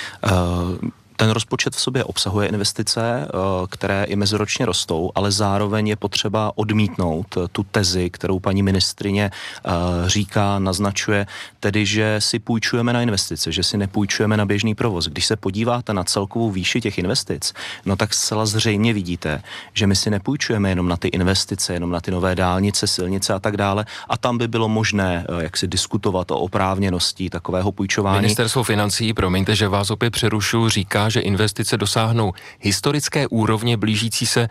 S10: Ten rozpočet v sobě obsahuje investice, které i meziročně rostou, ale zároveň je potřeba odmítnout tu tezi, kterou paní ministryně říká, naznačuje, tedy, že si půjčujeme na investice, že si nepůjčujeme na běžný provoz. Když se podíváte na celkovou výši těch investic, no tak zcela zřejmě vidíte, že my si nepůjčujeme jenom na ty investice, jenom na ty nové dálnice, silnice a tak dále, a tam by bylo možné jak si diskutovat o oprávněnosti takového půjčování.
S8: Ministerstvo financí, promiňte, že vás opět přerušu, říká, že investice dosáhnou historické úrovně blížící se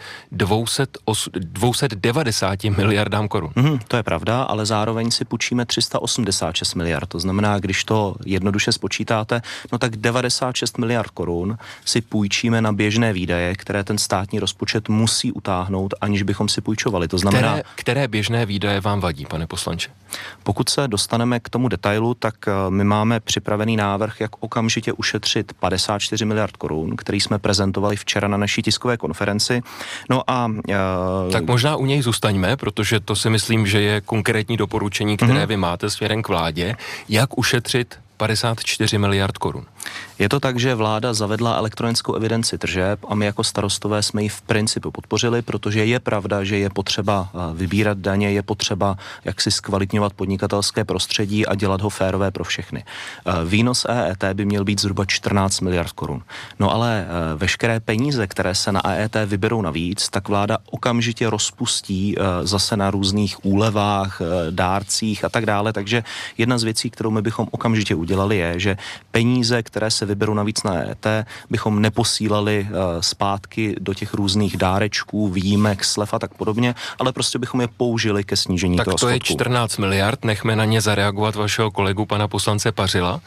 S8: 290 miliardám korun.
S10: To je pravda, ale zároveň si půjčíme 386 miliard. To znamená, když to jednoduše spočítáte, no tak 96 miliard korun si půjčíme na běžné výdaje, které ten státní rozpočet musí utáhnout, aniž bychom si půjčovali. To znamená,
S8: které běžné výdaje vám vadí, pane poslanče?
S10: Pokud se dostaneme k tomu detailu, tak my máme připravený návrh, jak okamžitě ušetřit 54 miliard korun, který jsme prezentovali včera na naší tiskové konferenci. No a
S8: tak možná u něj zůstaňme, protože to si myslím, že je konkrétní doporučení, které vy máte směrem k vládě, jak ušetřit 54 miliard korun.
S10: Je to tak, že vláda zavedla elektronickou evidenci tržeb a my jako starostové jsme ji v principu podpořili, protože je pravda, že je potřeba vybírat daně, je potřeba jaksi zkvalitňovat podnikatelské prostředí a dělat ho férové pro všechny. Výnos EET by měl být zhruba 14 miliard korun. No ale veškeré peníze, které se na EET vyberou navíc, tak vláda okamžitě rozpustí zase na různých úlevách, dárcích a tak dále. Takže jedna z věcí, kterou my bychom okamžitě udělali, je, že peníze, které se vyberou navíc na EET, bychom neposílali zpátky do těch různých dárečků, výjimek, slev a tak podobně, ale prostě bychom je použili ke snížení toho schodku.
S8: Tak to je 14 miliard, nechme na ně zareagovat vašeho kolegu pana poslance Pařila.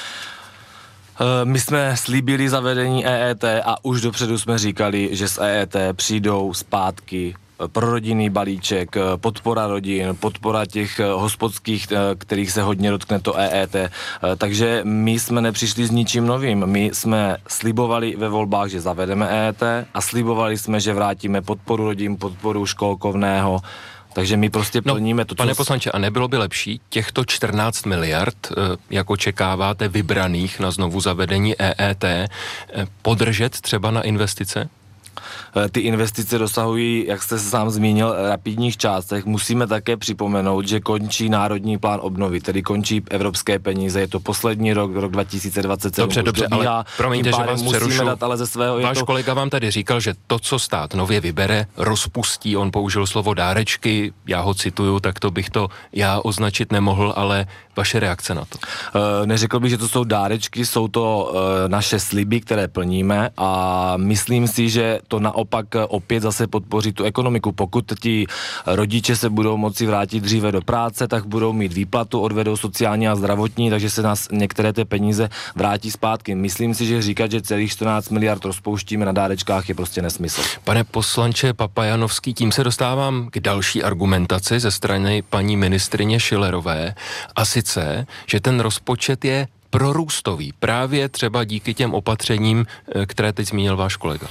S9: My jsme slíbili zavedení EET a už dopředu jsme říkali, že z EET přijdou zpátky prorodinný balíček, podpora rodin, podpora těch hospodských, kterých se hodně dotkne to EET. Takže my jsme nepřišli s ničím novým. My jsme slibovali ve volbách, že zavedeme EET a slibovali jsme, že vrátíme podporu rodin, podporu školkovného. Takže my prostě plníme to,
S8: Pane poslanče, a nebylo by lepší těchto 14 miliard, jak očekáváte, vybraných na znovu zavedení EET, podržet třeba na investice?
S9: Ty investice dosahují, jak jste se sám zmínil, rapidních částech. Musíme také připomenout, že končí Národní plán obnovy, tedy končí evropské peníze. Je to poslední rok 2027.
S8: Dobře, ale promiňte, že vás přerušu.
S9: Váš
S8: kolega vám tady říkal, že to, co stát nově vybere, rozpustí. On použil slovo dárečky, já ho cituju, tak to bych to já označit nemohl, ale vaše reakce na to?
S9: Neřekl bych, že to jsou dárečky, jsou to naše sliby, které plníme a myslím si, že to naopak opět zase podpoří tu ekonomiku. Pokud ti rodiče se budou moci vrátit dříve do práce, tak budou mít výplatu, odvedou sociální a zdravotní, takže se nás některé ty peníze vrátí zpátky. Myslím si, že říkat, že celých 14 miliard rozpouštíme na dárečkách je prostě nesmysl.
S8: Pane poslanče Papajanovský, tím se dostávám k další argumentaci ze strany paní ministryně Schillerové, a sice, že ten rozpočet je prorůstový, právě třeba díky těm opatřením, které teď zmínil váš kolega.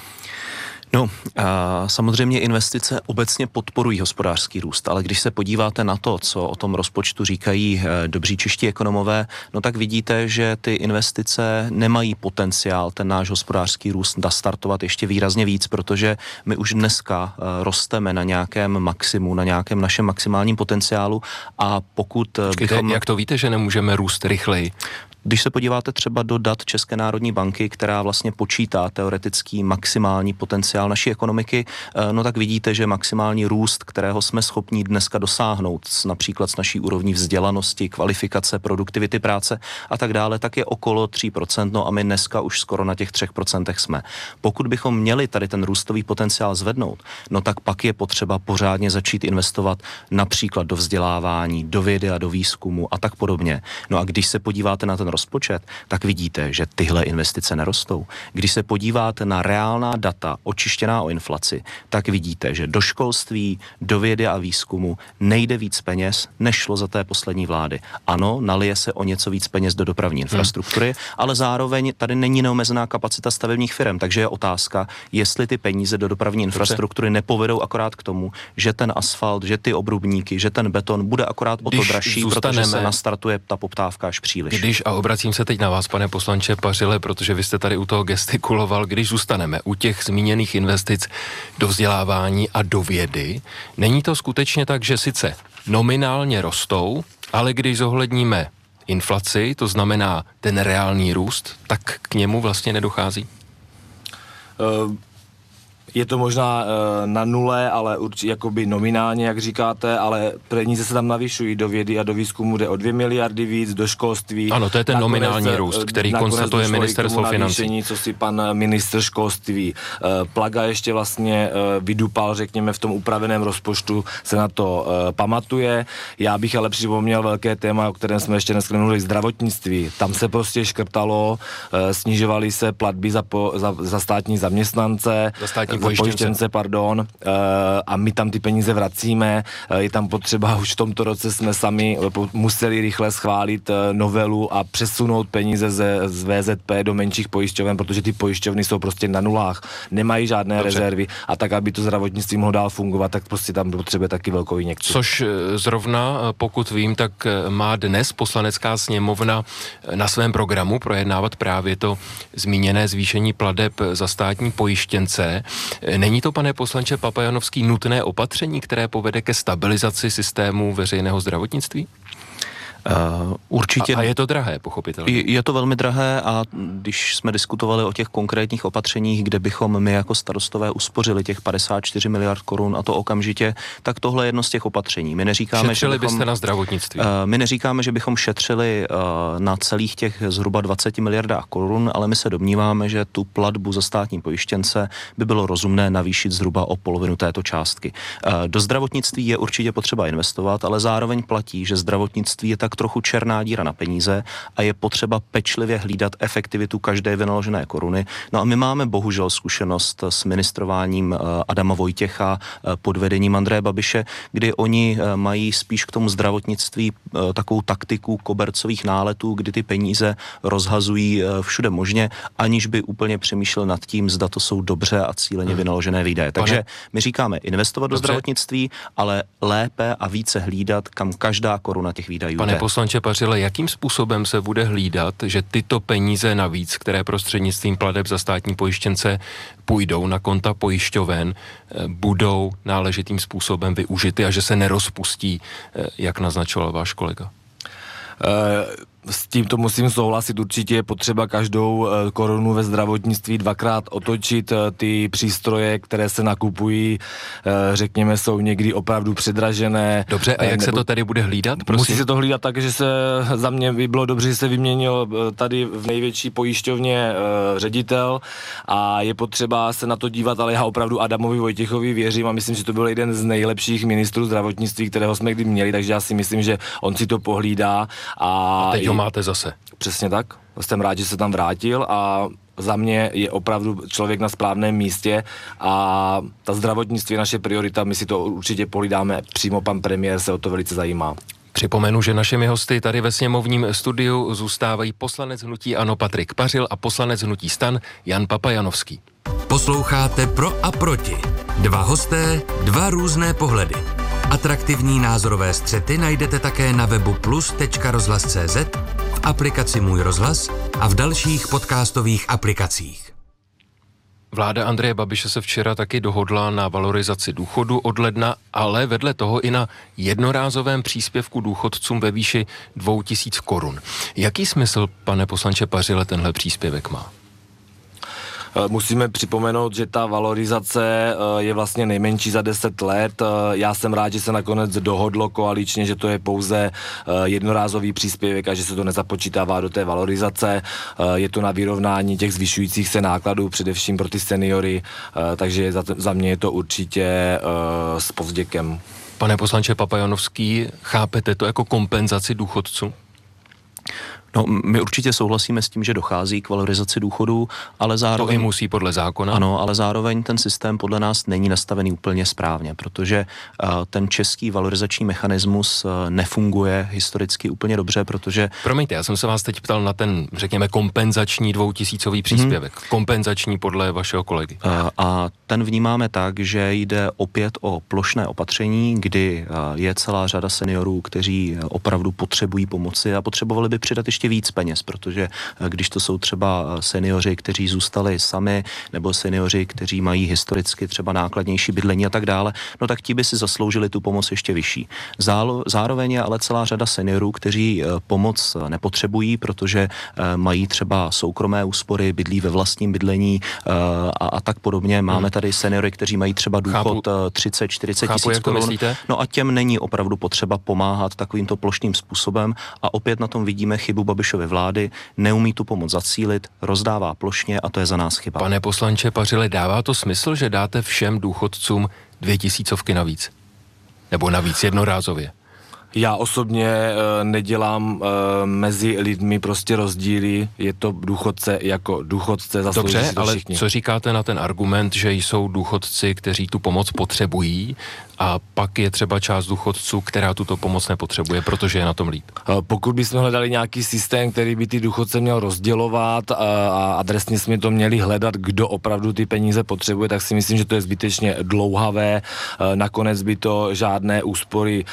S10: No, samozřejmě investice obecně podporují hospodářský růst, ale když se podíváte na to, co o tom rozpočtu říkají dobří čeští ekonomové, no tak vidíte, že ty investice nemají potenciál ten náš hospodářský růst nastartovat ještě výrazně víc, protože my už dneska rosteme na nějakém maximu, na nějakém našem maximálním potenciálu a pokud
S8: Jak to víte, že nemůžeme růst rychleji?
S10: Když se podíváte třeba do dat České národní banky, která vlastně počítá teoretický maximální potenciál naší ekonomiky, no tak vidíte, že maximální růst, kterého jsme schopni dneska dosáhnout, například s naší úrovní vzdělanosti, kvalifikace, produktivity práce a tak dále, tak je okolo 3%, no a my dneska už skoro na těch 3% jsme. Pokud bychom měli tady ten růstový potenciál zvednout, no tak pak je potřeba pořádně začít investovat například do vzdělávání, do vědy a do výzkumu a tak podobně. No a když se podíváte na ten rozpočet, tak vidíte, že tyhle investice nerostou. Když se podíváte na reálná data očištěná o inflaci, tak vidíte, že do školství, do vědy a výzkumu nejde víc peněz, než šlo za té poslední vlády. Ano, nalije se o něco víc peněz do dopravní infrastruktury, ale zároveň tady není neomezená kapacita stavebních firm, takže je otázka, jestli ty peníze do dopravní infrastruktury nepovedou akorát k tomu, že ten asfalt, že ty obrubníky, že ten beton bude akorát o to dražší, protože se nastartuje ta poptávka až příliš.
S8: Obracím se teď na vás, pane poslanče Pařile, protože vy jste tady u toho gestikuloval, když zůstaneme u těch zmíněných investic do vzdělávání a do vědy, není to skutečně tak, že sice nominálně rostou, ale když zohledníme inflaci, to znamená ten reálný růst, tak k němu vlastně nedochází?
S9: Je to možná na nule, ale určitě jakoby nominálně, jak říkáte, ale peníze se tam navyšují do vědy a do výzkumu, jde o 2 miliardy víc, do školství.
S8: Ano, to je ten nominální růst, který konstatuje ministerstvo financí.
S9: Co si pan ministr školství Plaga ještě vlastně vydupal, řekněme, v tom upraveném rozpočtu se na to pamatuje. Já bych ale připomněl velké téma, o kterém jsme ještě dneska nemluvili, zdravotnictví. Tam se prostě škrtalo, snižovaly se platby za státní zaměstnance.
S8: Za státní
S9: pojištěnce, pardon, a my tam ty peníze vracíme. Je tam potřeba, už v tomto roce jsme sami museli rychle schválit novelu a přesunout peníze z VZP do menších pojišťoven, protože ty pojišťovny jsou prostě na nulách, nemají žádné rezervy a tak, aby to zdravotnictví mohlo dál fungovat, tak prostě tam potřebuje taky velkou injekci.
S8: Což zrovna, pokud vím, tak má dnes Poslanecká sněmovna na svém programu projednávat právě to zmíněné zvýšení plateb za státní pojištěnce. Není to, pane poslanče Papajanovský, nutné opatření, které povede ke stabilizaci systému veřejného zdravotnictví?
S10: Určitě.
S8: A je to drahé, pochopitelně.
S10: Je to velmi drahé a když jsme diskutovali o těch konkrétních opatřeních, kde bychom my jako starostové uspořili těch 54 miliard korun a to okamžitě, tak tohle je jedno z těch opatření. My neříkáme,
S8: šetřili byste na zdravotnictví?
S10: My neříkáme, že bychom šetřili na celých těch zhruba 20 miliardách korun, ale my se domníváme, že tu platbu za státní pojištěnce by bylo rozumné navýšit zhruba o polovinu této částky. Do zdravotnictví je určitě potřeba investovat, ale zároveň platí, že zdravotnictví je tak trochu černá díra na peníze a je potřeba pečlivě hlídat efektivitu každé vynaložené koruny. No a my máme bohužel zkušenost s ministrováním Adama Vojtěcha pod vedením Andreje Babiše, kdy oni mají spíš k tomu zdravotnictví takovou taktiku kobercových náletů, kdy ty peníze rozhazují všude možně, aniž by úplně přemýšlel nad tím, zda to jsou dobře a cíleně vynaložené výdaje. Takže my říkáme investovat do zdravotnictví, ale lépe a více hlídat, kam každá koruna těch výdajů jde.
S8: Poslanče Pařile, jakým způsobem se bude hlídat, že tyto peníze navíc, které prostřednictvím plateb za státní pojištěnce půjdou na konta pojišťoven, budou náležitým způsobem využity a že se nerozpustí, jak naznačoval váš kolega?
S9: S tímto musím souhlasit, určitě je potřeba každou korunu ve zdravotnictví dvakrát otočit. Ty přístroje, které se nakupují, řekněme, jsou někdy opravdu předražené.
S8: Dobře, a jak se to tady bude hlídat? Prosím?
S9: Musí se to hlídat tak, že se za mě by bylo dobře, že se vyměnil tady v největší pojišťovně ředitel a je potřeba se na to dívat, ale já opravdu Adamovi Vojtěchovi věřím a myslím, že to byl jeden z nejlepších ministrů zdravotnictví, kterého jsme kdy měli, takže já si myslím, že on si to pohlídá a
S8: teď ho máte zase.
S9: Přesně tak. Jsem rád, že se tam vrátil a za mě je opravdu člověk na správném místě a ta zdravotnictví je naše priorita, my si to určitě pohlídáme, přímo pan premiér se o to velice zajímá.
S8: Připomenu, že našimi hosty tady ve sněmovním studiu zůstávají poslanec hnutí ANO Patrik Pařil a poslanec hnutí STAN Jan Papajanovský.
S3: Posloucháte Pro a proti. Dva hosté, dva různé pohledy. Atraktivní názorové střety najdete také na webu plus.rozhlas.cz, v aplikaci Můj rozhlas a v dalších podcastových aplikacích.
S8: Vláda Andreje Babiše se včera taky dohodla na valorizaci důchodu od ledna, ale vedle toho i na jednorázovém příspěvku důchodcům ve výši 2000 korun. Jaký smysl, pane poslanče Pařile, tenhle příspěvek má?
S9: Musíme připomenout, že ta valorizace je vlastně nejmenší za 10 let. Já jsem rád, že se nakonec dohodlo koaličně, že to je pouze jednorázový příspěvek a že se to nezapočítává do té valorizace. Je to na vyrovnání těch zvyšujících se nákladů, především pro ty seniory, takže za mě je to určitě s povděkem.
S8: Pane poslanče Papajanovský, chápete to jako kompenzaci důchodců?
S10: No, my určitě souhlasíme s tím, že dochází k valorizaci důchodů, ale zároveň...
S8: To i musí podle zákona.
S10: Ano, ale zároveň ten systém podle nás není nastavený úplně správně, protože ten český valorizační mechanismus nefunguje historicky úplně dobře, protože...
S8: Promiňte, já jsem se vás teď ptal na ten, řekněme, kompenzační 2000 příspěvek. Kompenzační podle vašeho kolegy.
S10: A ten vnímáme tak, že jde opět o plošné opatření, kdy je celá řada seniorů, kteří opravdu potřebují pomoci a potřebovali by přidat ještě víc peněz, protože když to jsou třeba seniori, kteří zůstali sami, nebo seniori, kteří mají historicky třeba nákladnější bydlení a tak dále, no tak ti by si zasloužili tu pomoc ještě vyšší. Zároveň je ale celá řada seniorů, kteří pomoc nepotřebují, protože mají třeba soukromé úspory, bydlí ve vlastním bydlení a tak podobně. Máme tady seniory, kteří mají třeba důchod 30-40 tisíc korun. No a těm není opravdu potřeba pomáhat takovýmto plošným způsobem a opět na tom vidíme chybu Babišovy vlády, neumí tu pomoc zacílit, rozdává plošně a to je za nás chyba.
S8: Pane poslanče Pařile, dává to smysl, že dáte všem důchodcům 2000 navíc? Nebo navíc jednorázově?
S9: Já osobně nedělám mezi lidmi prostě rozdíly, je to důchodce jako důchodce, zaslouží si to všichni.
S8: Ale co říkáte na ten argument, že jsou důchodci, kteří tu pomoc potřebují a pak je třeba část důchodců, která tuto pomoc nepotřebuje, protože je na tom líp?
S9: Pokud bychom hledali nějaký systém, který by ty důchodce měl rozdělovat a adresně jsme to měli hledat, kdo opravdu ty peníze potřebuje, tak si myslím, že to je zbytečně dlouhavé. Nakonec by to žádné úspory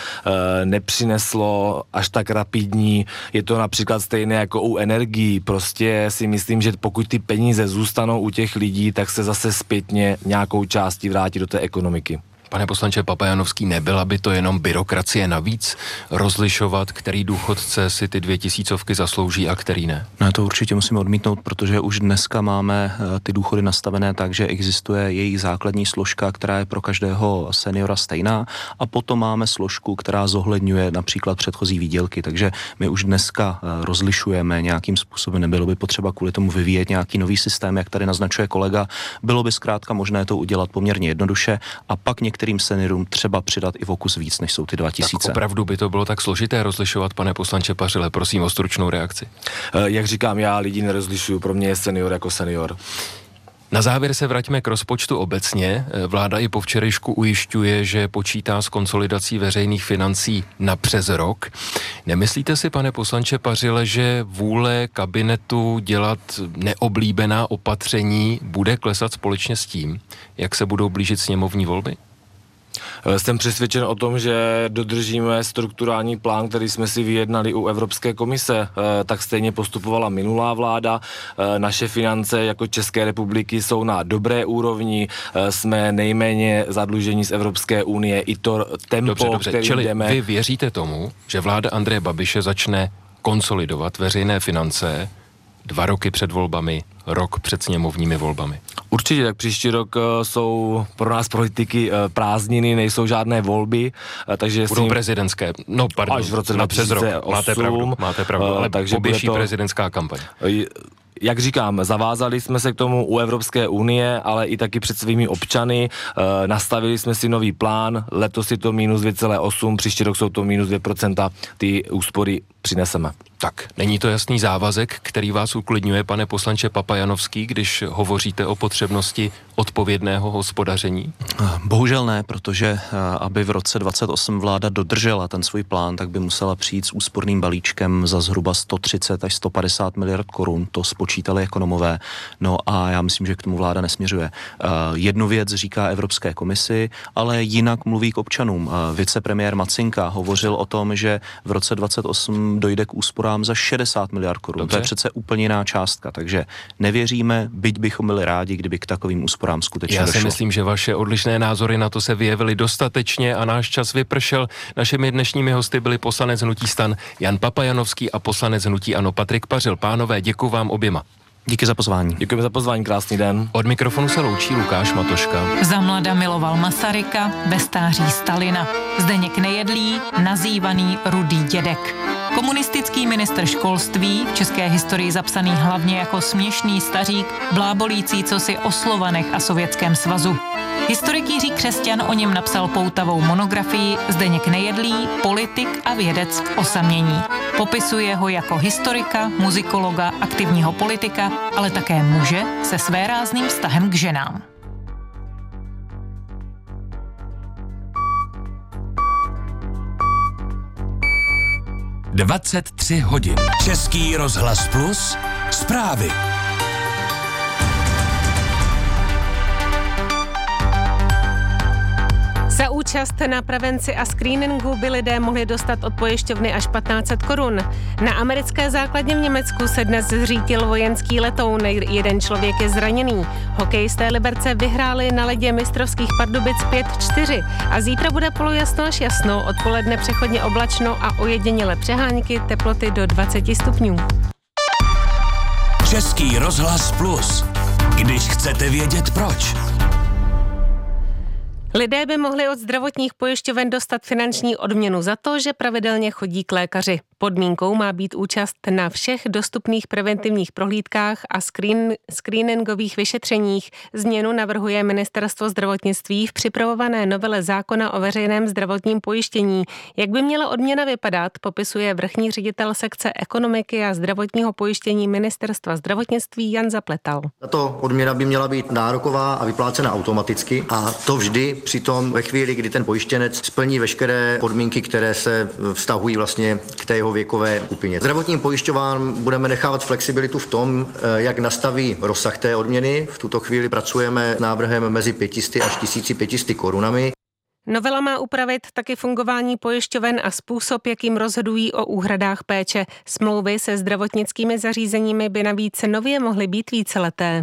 S9: nepřineslo až tak rapidní. Je to například stejné jako u energií. Prostě si myslím, že pokud ty peníze zůstanou u těch lidí, tak se zase zpětně nějakou částí vrátí do té ekonomiky.
S8: Pane poslanče Papajanovský, nebyla by to jenom byrokracie navíc rozlišovat, který důchodce si ty 2000 zaslouží a který ne?
S10: No, to určitě musíme odmítnout, protože už dneska máme ty důchody nastavené tak, že existuje jejich základní složka, která je pro každého seniora stejná, a potom máme složku, která zohledňuje například předchozí výdělky, takže my už dneska rozlišujeme nějakým způsobem. Nebylo by potřeba kvůli tomu vyvíjet nějaký nový systém, jak tady naznačuje kolega. Bylo by zkrátka možné to udělat poměrně jednoduše a pak některým seniorům třeba přidat i vokus víc, než jsou ty 2000.
S8: Tak opravdu by to bylo tak složité rozlišovat, pane poslanče Pařile, prosím o stručnou reakci.
S9: Jak říkám, já lidi nerozlišuju, pro mě je senior jako senior.
S8: Na závěr se vraťme k rozpočtu obecně. Vláda i po včerejšku ujišťuje, že počítá s konsolidací veřejných financí na přes rok. Nemyslíte si, pane poslanče Pařile, že vůle kabinetu dělat neoblíbená opatření bude klesat společně s tím, jak se budou blížit sněmovní volby?
S9: Jsem přesvědčen o tom, že dodržíme strukturální plán, který jsme si vyjednali u Evropské komise. Tak stejně postupovala minulá vláda. Naše finance jako České republiky jsou na dobré úrovni. Jsme nejméně zadlužení z Evropské unie. I to tempo,
S8: dobře.
S9: kterým
S8: Čili
S9: jdeme...
S8: vy věříte tomu, že vláda Andreje Babiše začne konsolidovat veřejné finance 2 roky před volbami, rok před sněmovními volbami?
S9: Určitě, tak příští rok jsou pro nás politiky prázdniny, nejsou žádné volby, takže...
S8: Budou prezidentské, no pardon,
S9: až v roce 2008,
S8: máte pravdu, ale takže poběží to prezidentská kampaň.
S9: Jak říkám, zavázali jsme se k tomu u Evropské unie, ale i taky před svými občany. Nastavili jsme si nový plán, letos je to minus 2,8, příští rok jsou to minus 2%, ty úspory přineseme.
S8: Tak, není to jasný závazek, který vás uklidňuje, pane poslanče Papajanovský, když hovoříte o potřebnosti odpovědného hospodaření?
S10: Bohužel ne, protože aby v roce 2028 vláda dodržela ten svůj plán, tak by musela přijít s úsporným balíčkem za zhruba 130 až 150 miliard korun, to spočítali ekonomové, no a já myslím, že k tomu vláda nesměřuje. Jednu věc říká Evropské komisi, ale jinak mluví k občanům. Vicepremiér Macinka hovořil o tom, že v roce 2028 dojde k úsporám za 60 miliard korun.
S8: Dobře.
S10: To je přece úplně jiná částka, takže nevěříme, byť bychom byli rádi, kdyby k takovým úsporám skutečně došlo.
S8: Já si myslím, že vaše odlišné názory na to se vyjevily dostatečně a náš čas vypršel. Našimi dnešními hosty byli poslanec hnutí STAN Jan Papajanovský a poslanec hnutí ANO Patrik Pařil. Pánové, děkuji vám oběma.
S10: Díky za pozvání.
S9: Děkujeme za pozvání, krásný den.
S8: Od mikrofonu se loučí Lukáš Matoška.
S11: Za mlada miloval Masaryka, ve stáří Stalina. Zdeněk Nejedlý, nazývaný Rudý dědek. Komunistický ministr školství, v české historii zapsaný hlavně jako směšný stařík, blábolící cosi o Slovanech a Sovětském svazu. Historik Jiří Křesťan o něm napsal poutavou monografii Zdeněk Nejedlý, politik a vědec v osamění. Popisuje ho jako historika, muzikologa, aktivního politika, ale také muže se svérázným vztahem k ženám.
S3: – 23 hodin. Český rozhlas Plus. Zprávy.
S12: Za účast na prevenci a screeningu by lidé mohli dostat od pojišťovny až 1500 korun. Na americké základně v Německu se dnes zřítil vojenský letoun, jeden člověk je zraněný. Hokejisté Liberce vyhráli na ledě mistrovských Pardubic 5-4 a zítra bude polojasno až jasno, odpoledne přechodně oblačno a ojediněle přehánky, teploty do 20 stupňů.
S3: Český rozhlas Plus. Když chcete vědět proč.
S12: Lidé by mohli od zdravotních pojišťoven dostat finanční odměnu za to, že pravidelně chodí k lékaři. Podmínkou má být účast na všech dostupných preventivních prohlídkách a screeningových vyšetřeních. Změnu navrhuje Ministerstvo zdravotnictví v připravované novele zákona o veřejném zdravotním pojištění. Jak by měla odměna vypadat, popisuje vrchní ředitel sekce ekonomiky a zdravotního pojištění Ministerstva zdravotnictví Jan Zapletal.
S13: Tato odměna by měla být nároková a vyplácena automaticky, a to vždy přitom ve chvíli, kdy ten pojištěnec splní veškeré podmínky, které se vztahují vlastně k té jeho věkové skupině. Zdravotním pojišťován budeme nechávat flexibilitu v tom, jak nastaví rozsah té odměny. V tuto chvíli pracujeme s návrhem mezi 500 až 1500 korunami.
S12: Novela má upravit taky fungování pojišťoven a způsob, jakým rozhodují o úhradách péče. Smlouvy se zdravotnickými zařízeními by navíc nově mohly být víceleté.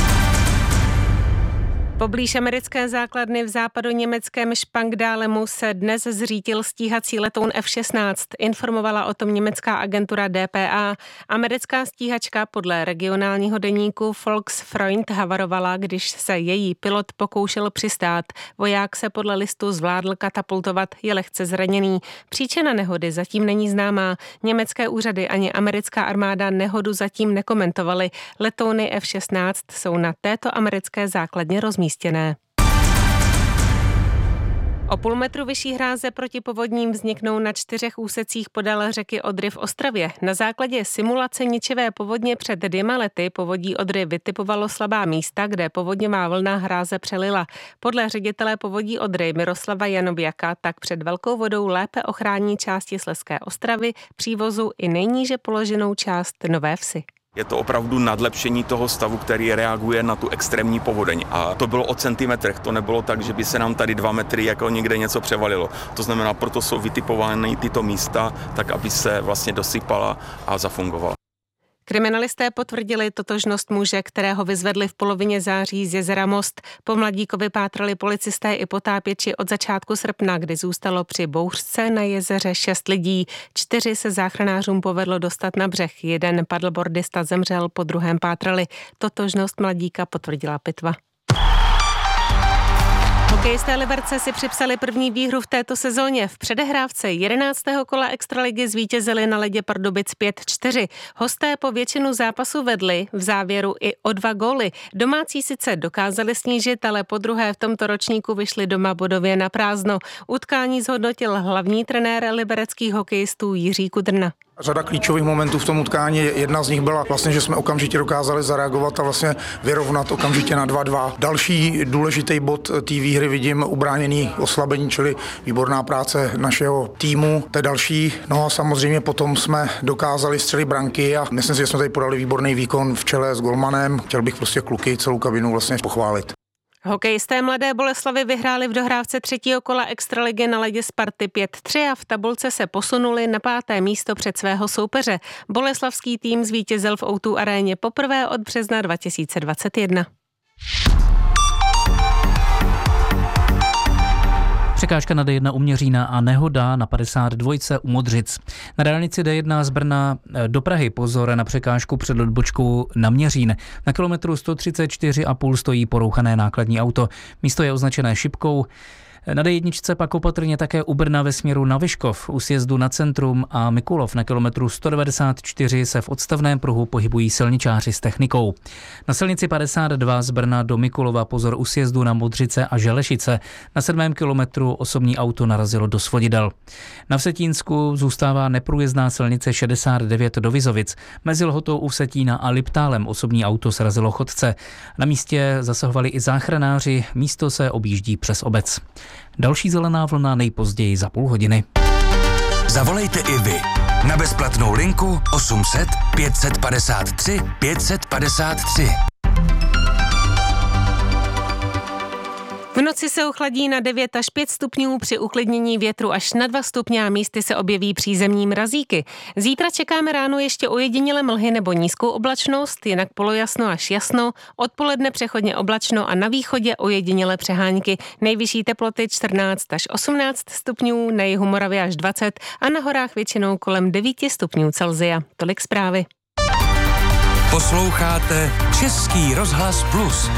S12: Poblíž americké základny v západoněmeckém Spangdálemu se dnes zřítil stíhací letoun F-16, informovala o tom německá agentura DPA. Americká stíhačka podle regionálního deníku Volksfreund havarovala, když se její pilot pokoušel přistát. Voják se podle listu zvládl katapultovat, je lehce zraněný. Příčina nehody zatím není známá. Německé úřady ani americká armáda nehodu zatím nekomentovaly. Letouny F-16 jsou na této americké základně rozmístěné. O půl metru vyšší hráze proti povodním vzniknou na 4 úsecích podél řeky Odry v Ostravě. Na základě simulace ničivé povodně před 2 lety povodí Odry vytipovalo slabá místa, kde povodňová vlna hráze přelila. Podle ředitele povodí Odry Miroslava Janověka tak před velkou vodou lépe ochrání části Slezské Ostravy, přívozu i nejníže položenou část Nové Vsi.
S14: Je to opravdu nadlepšení toho stavu, který reaguje na tu extrémní povodeň. A to bylo o centimetrech, to nebylo tak, že by se nám tady 2 metry jako někde něco převalilo. To znamená, proto jsou vytipovány tyto místa, tak aby se vlastně dosypala a zafungovala.
S12: Kriminalisté potvrdili totožnost muže, kterého vyzvedli v polovině září z jezera Most. Po mladíkovi pátrali policisté i potápěči od začátku srpna, kdy zůstalo při bouřce na jezeře 6 lidí. 4 se záchranářům povedlo dostat na břeh. 1 paddleboardista zemřel, po druhém pátrali. Totožnost mladíka potvrdila pitva. Hokejisté Liberce si připsali první výhru v této sezóně. V předehrávce 11. kola extraligy zvítězili na ledě Pardubic 5-4. Hosté po většinu zápasu vedli, v závěru i o 2 góly. Domácí sice dokázali snížit, ale po druhé v tomto ročníku vyšli doma bodově na prázdno. Utkání zhodnotil hlavní trenér libereckých hokejistů Jiří Kudrna.
S15: Řada klíčových momentů v tom utkání, jedna z nich byla vlastně, že jsme okamžitě dokázali zareagovat a vlastně vyrovnat okamžitě na 2-2. Další důležitý bod té výhry vidím ubráněný oslabení, čili výborná práce našeho týmu. To je další. No a samozřejmě potom jsme dokázali střelit branky a myslím si, že jsme tady podali výborný výkon v čele s golmanem. Chtěl bych prostě kluky, celou kabinu vlastně pochválit.
S12: Hokejisté Mladé Boleslavi vyhráli v dohrávce 3. kola extraligy na ledě Sparty 5-3 a v tabulce se posunuli na 5. místo před svého soupeře. Boleslavský tým zvítězil v O2 aréně poprvé od března 2021.
S16: Překážka na D1 u Měřína a nehoda na 52 u Modřic. Na dálnici D1 z Brna do Prahy pozor na překážku před odbočkou na Měřín. Na kilometru 134,5 stojí porouchané nákladní auto. Místo je označené šipkou. Na D1 pak opatrně také u Brna ve směru na Vyškov, u sjezdu na Centrum a Mikulov na kilometru 194 se v odstavném pruhu pohybují silničáři s technikou. Na silnici 52 z Brna do Mikulova pozor u sjezdu na Modřice a Želešice. Na 7. kilometru osobní auto narazilo do svodidel. Na Vsetínsku zůstává neprůjezdná silnice 69 do Vizovic. Mezi Lhotou u Vsetína a Liptálem osobní auto srazilo chodce. Na místě zasahovali i záchranáři, místo se objíždí přes obec. Další zelená vlna nejpozději za půl hodiny.
S3: Zavolejte i vy na bezplatnou linku 800 553 553.
S12: V noci se ochladí na 9 až 5 stupňů, při uklidnění větru až na 2 stupně a místy se objeví přízemní mrazíky. Zítra čekáme ráno ještě ojediněle mlhy nebo nízkou oblačnost, jinak polojasno až jasno, odpoledne přechodně oblačno a na východě ojediněle přehánky. Nejvyšší teploty 14 až 18 stupňů, na jihu Moravy až 20 a na horách většinou kolem 9 stupňů Celsia. Tolik zprávy.
S3: Posloucháte Český rozhlas Plus.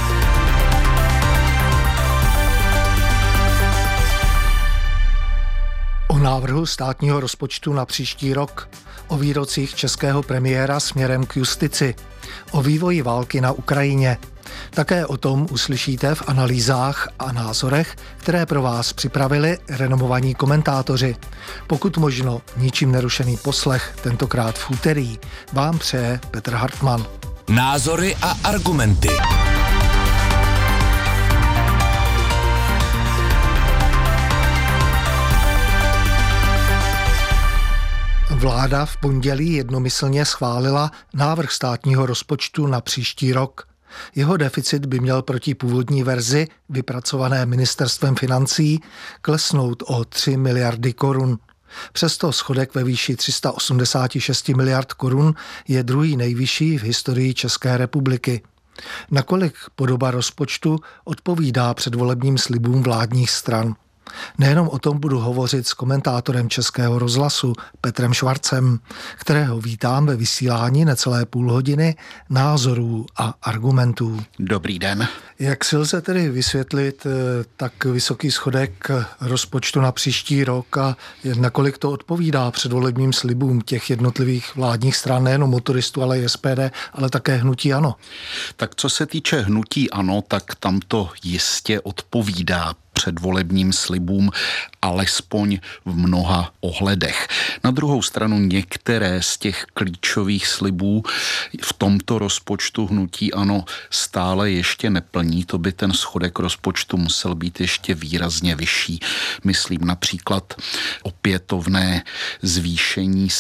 S17: návrhu státního rozpočtu na příští rok, o výrocích českého premiéra směrem k justici, o vývoji války na Ukrajině. Také o tom uslyšíte v analýzách a názorech, které pro vás připravili renomovaní komentátoři. Pokud možno ničím nerušený poslech, tentokrát v úterý, vám přeje Petr Hartmann.
S3: Názory a argumenty.
S17: Vláda v pondělí jednomyslně schválila návrh státního rozpočtu na příští rok. Jeho deficit by měl proti původní verzi, vypracované ministerstvem financí, klesnout o 3 miliardy korun. Přesto schodek ve výši 386 miliard korun je druhý nejvyšší v historii České republiky. Nakolik podoba rozpočtu odpovídá předvolebním slibům vládních stran? Nejenom o tom budu hovořit s komentátorem Českého rozhlasu Petrem Švarcem, kterého vítám ve vysílání necelé půl hodiny názorů a argumentů.
S18: Dobrý den.
S17: Jak si lze tedy vysvětlit tak vysoký schodek rozpočtu na příští rok a nakolik to odpovídá předvolebním slibům těch jednotlivých vládních stran, nejenom motoristů, ale i SPD, ale také hnutí ANO?
S18: Tak co se týče hnutí ANO, tak tam to jistě odpovídá předvolebním slibům, alespoň v mnoha ohledech. Na druhou stranu některé z těch klíčových slibů v tomto rozpočtu hnutí ANO stále ještě neplní. To by ten schodek rozpočtu musel být ještě výrazně vyšší. Myslím například opětovné zvýšení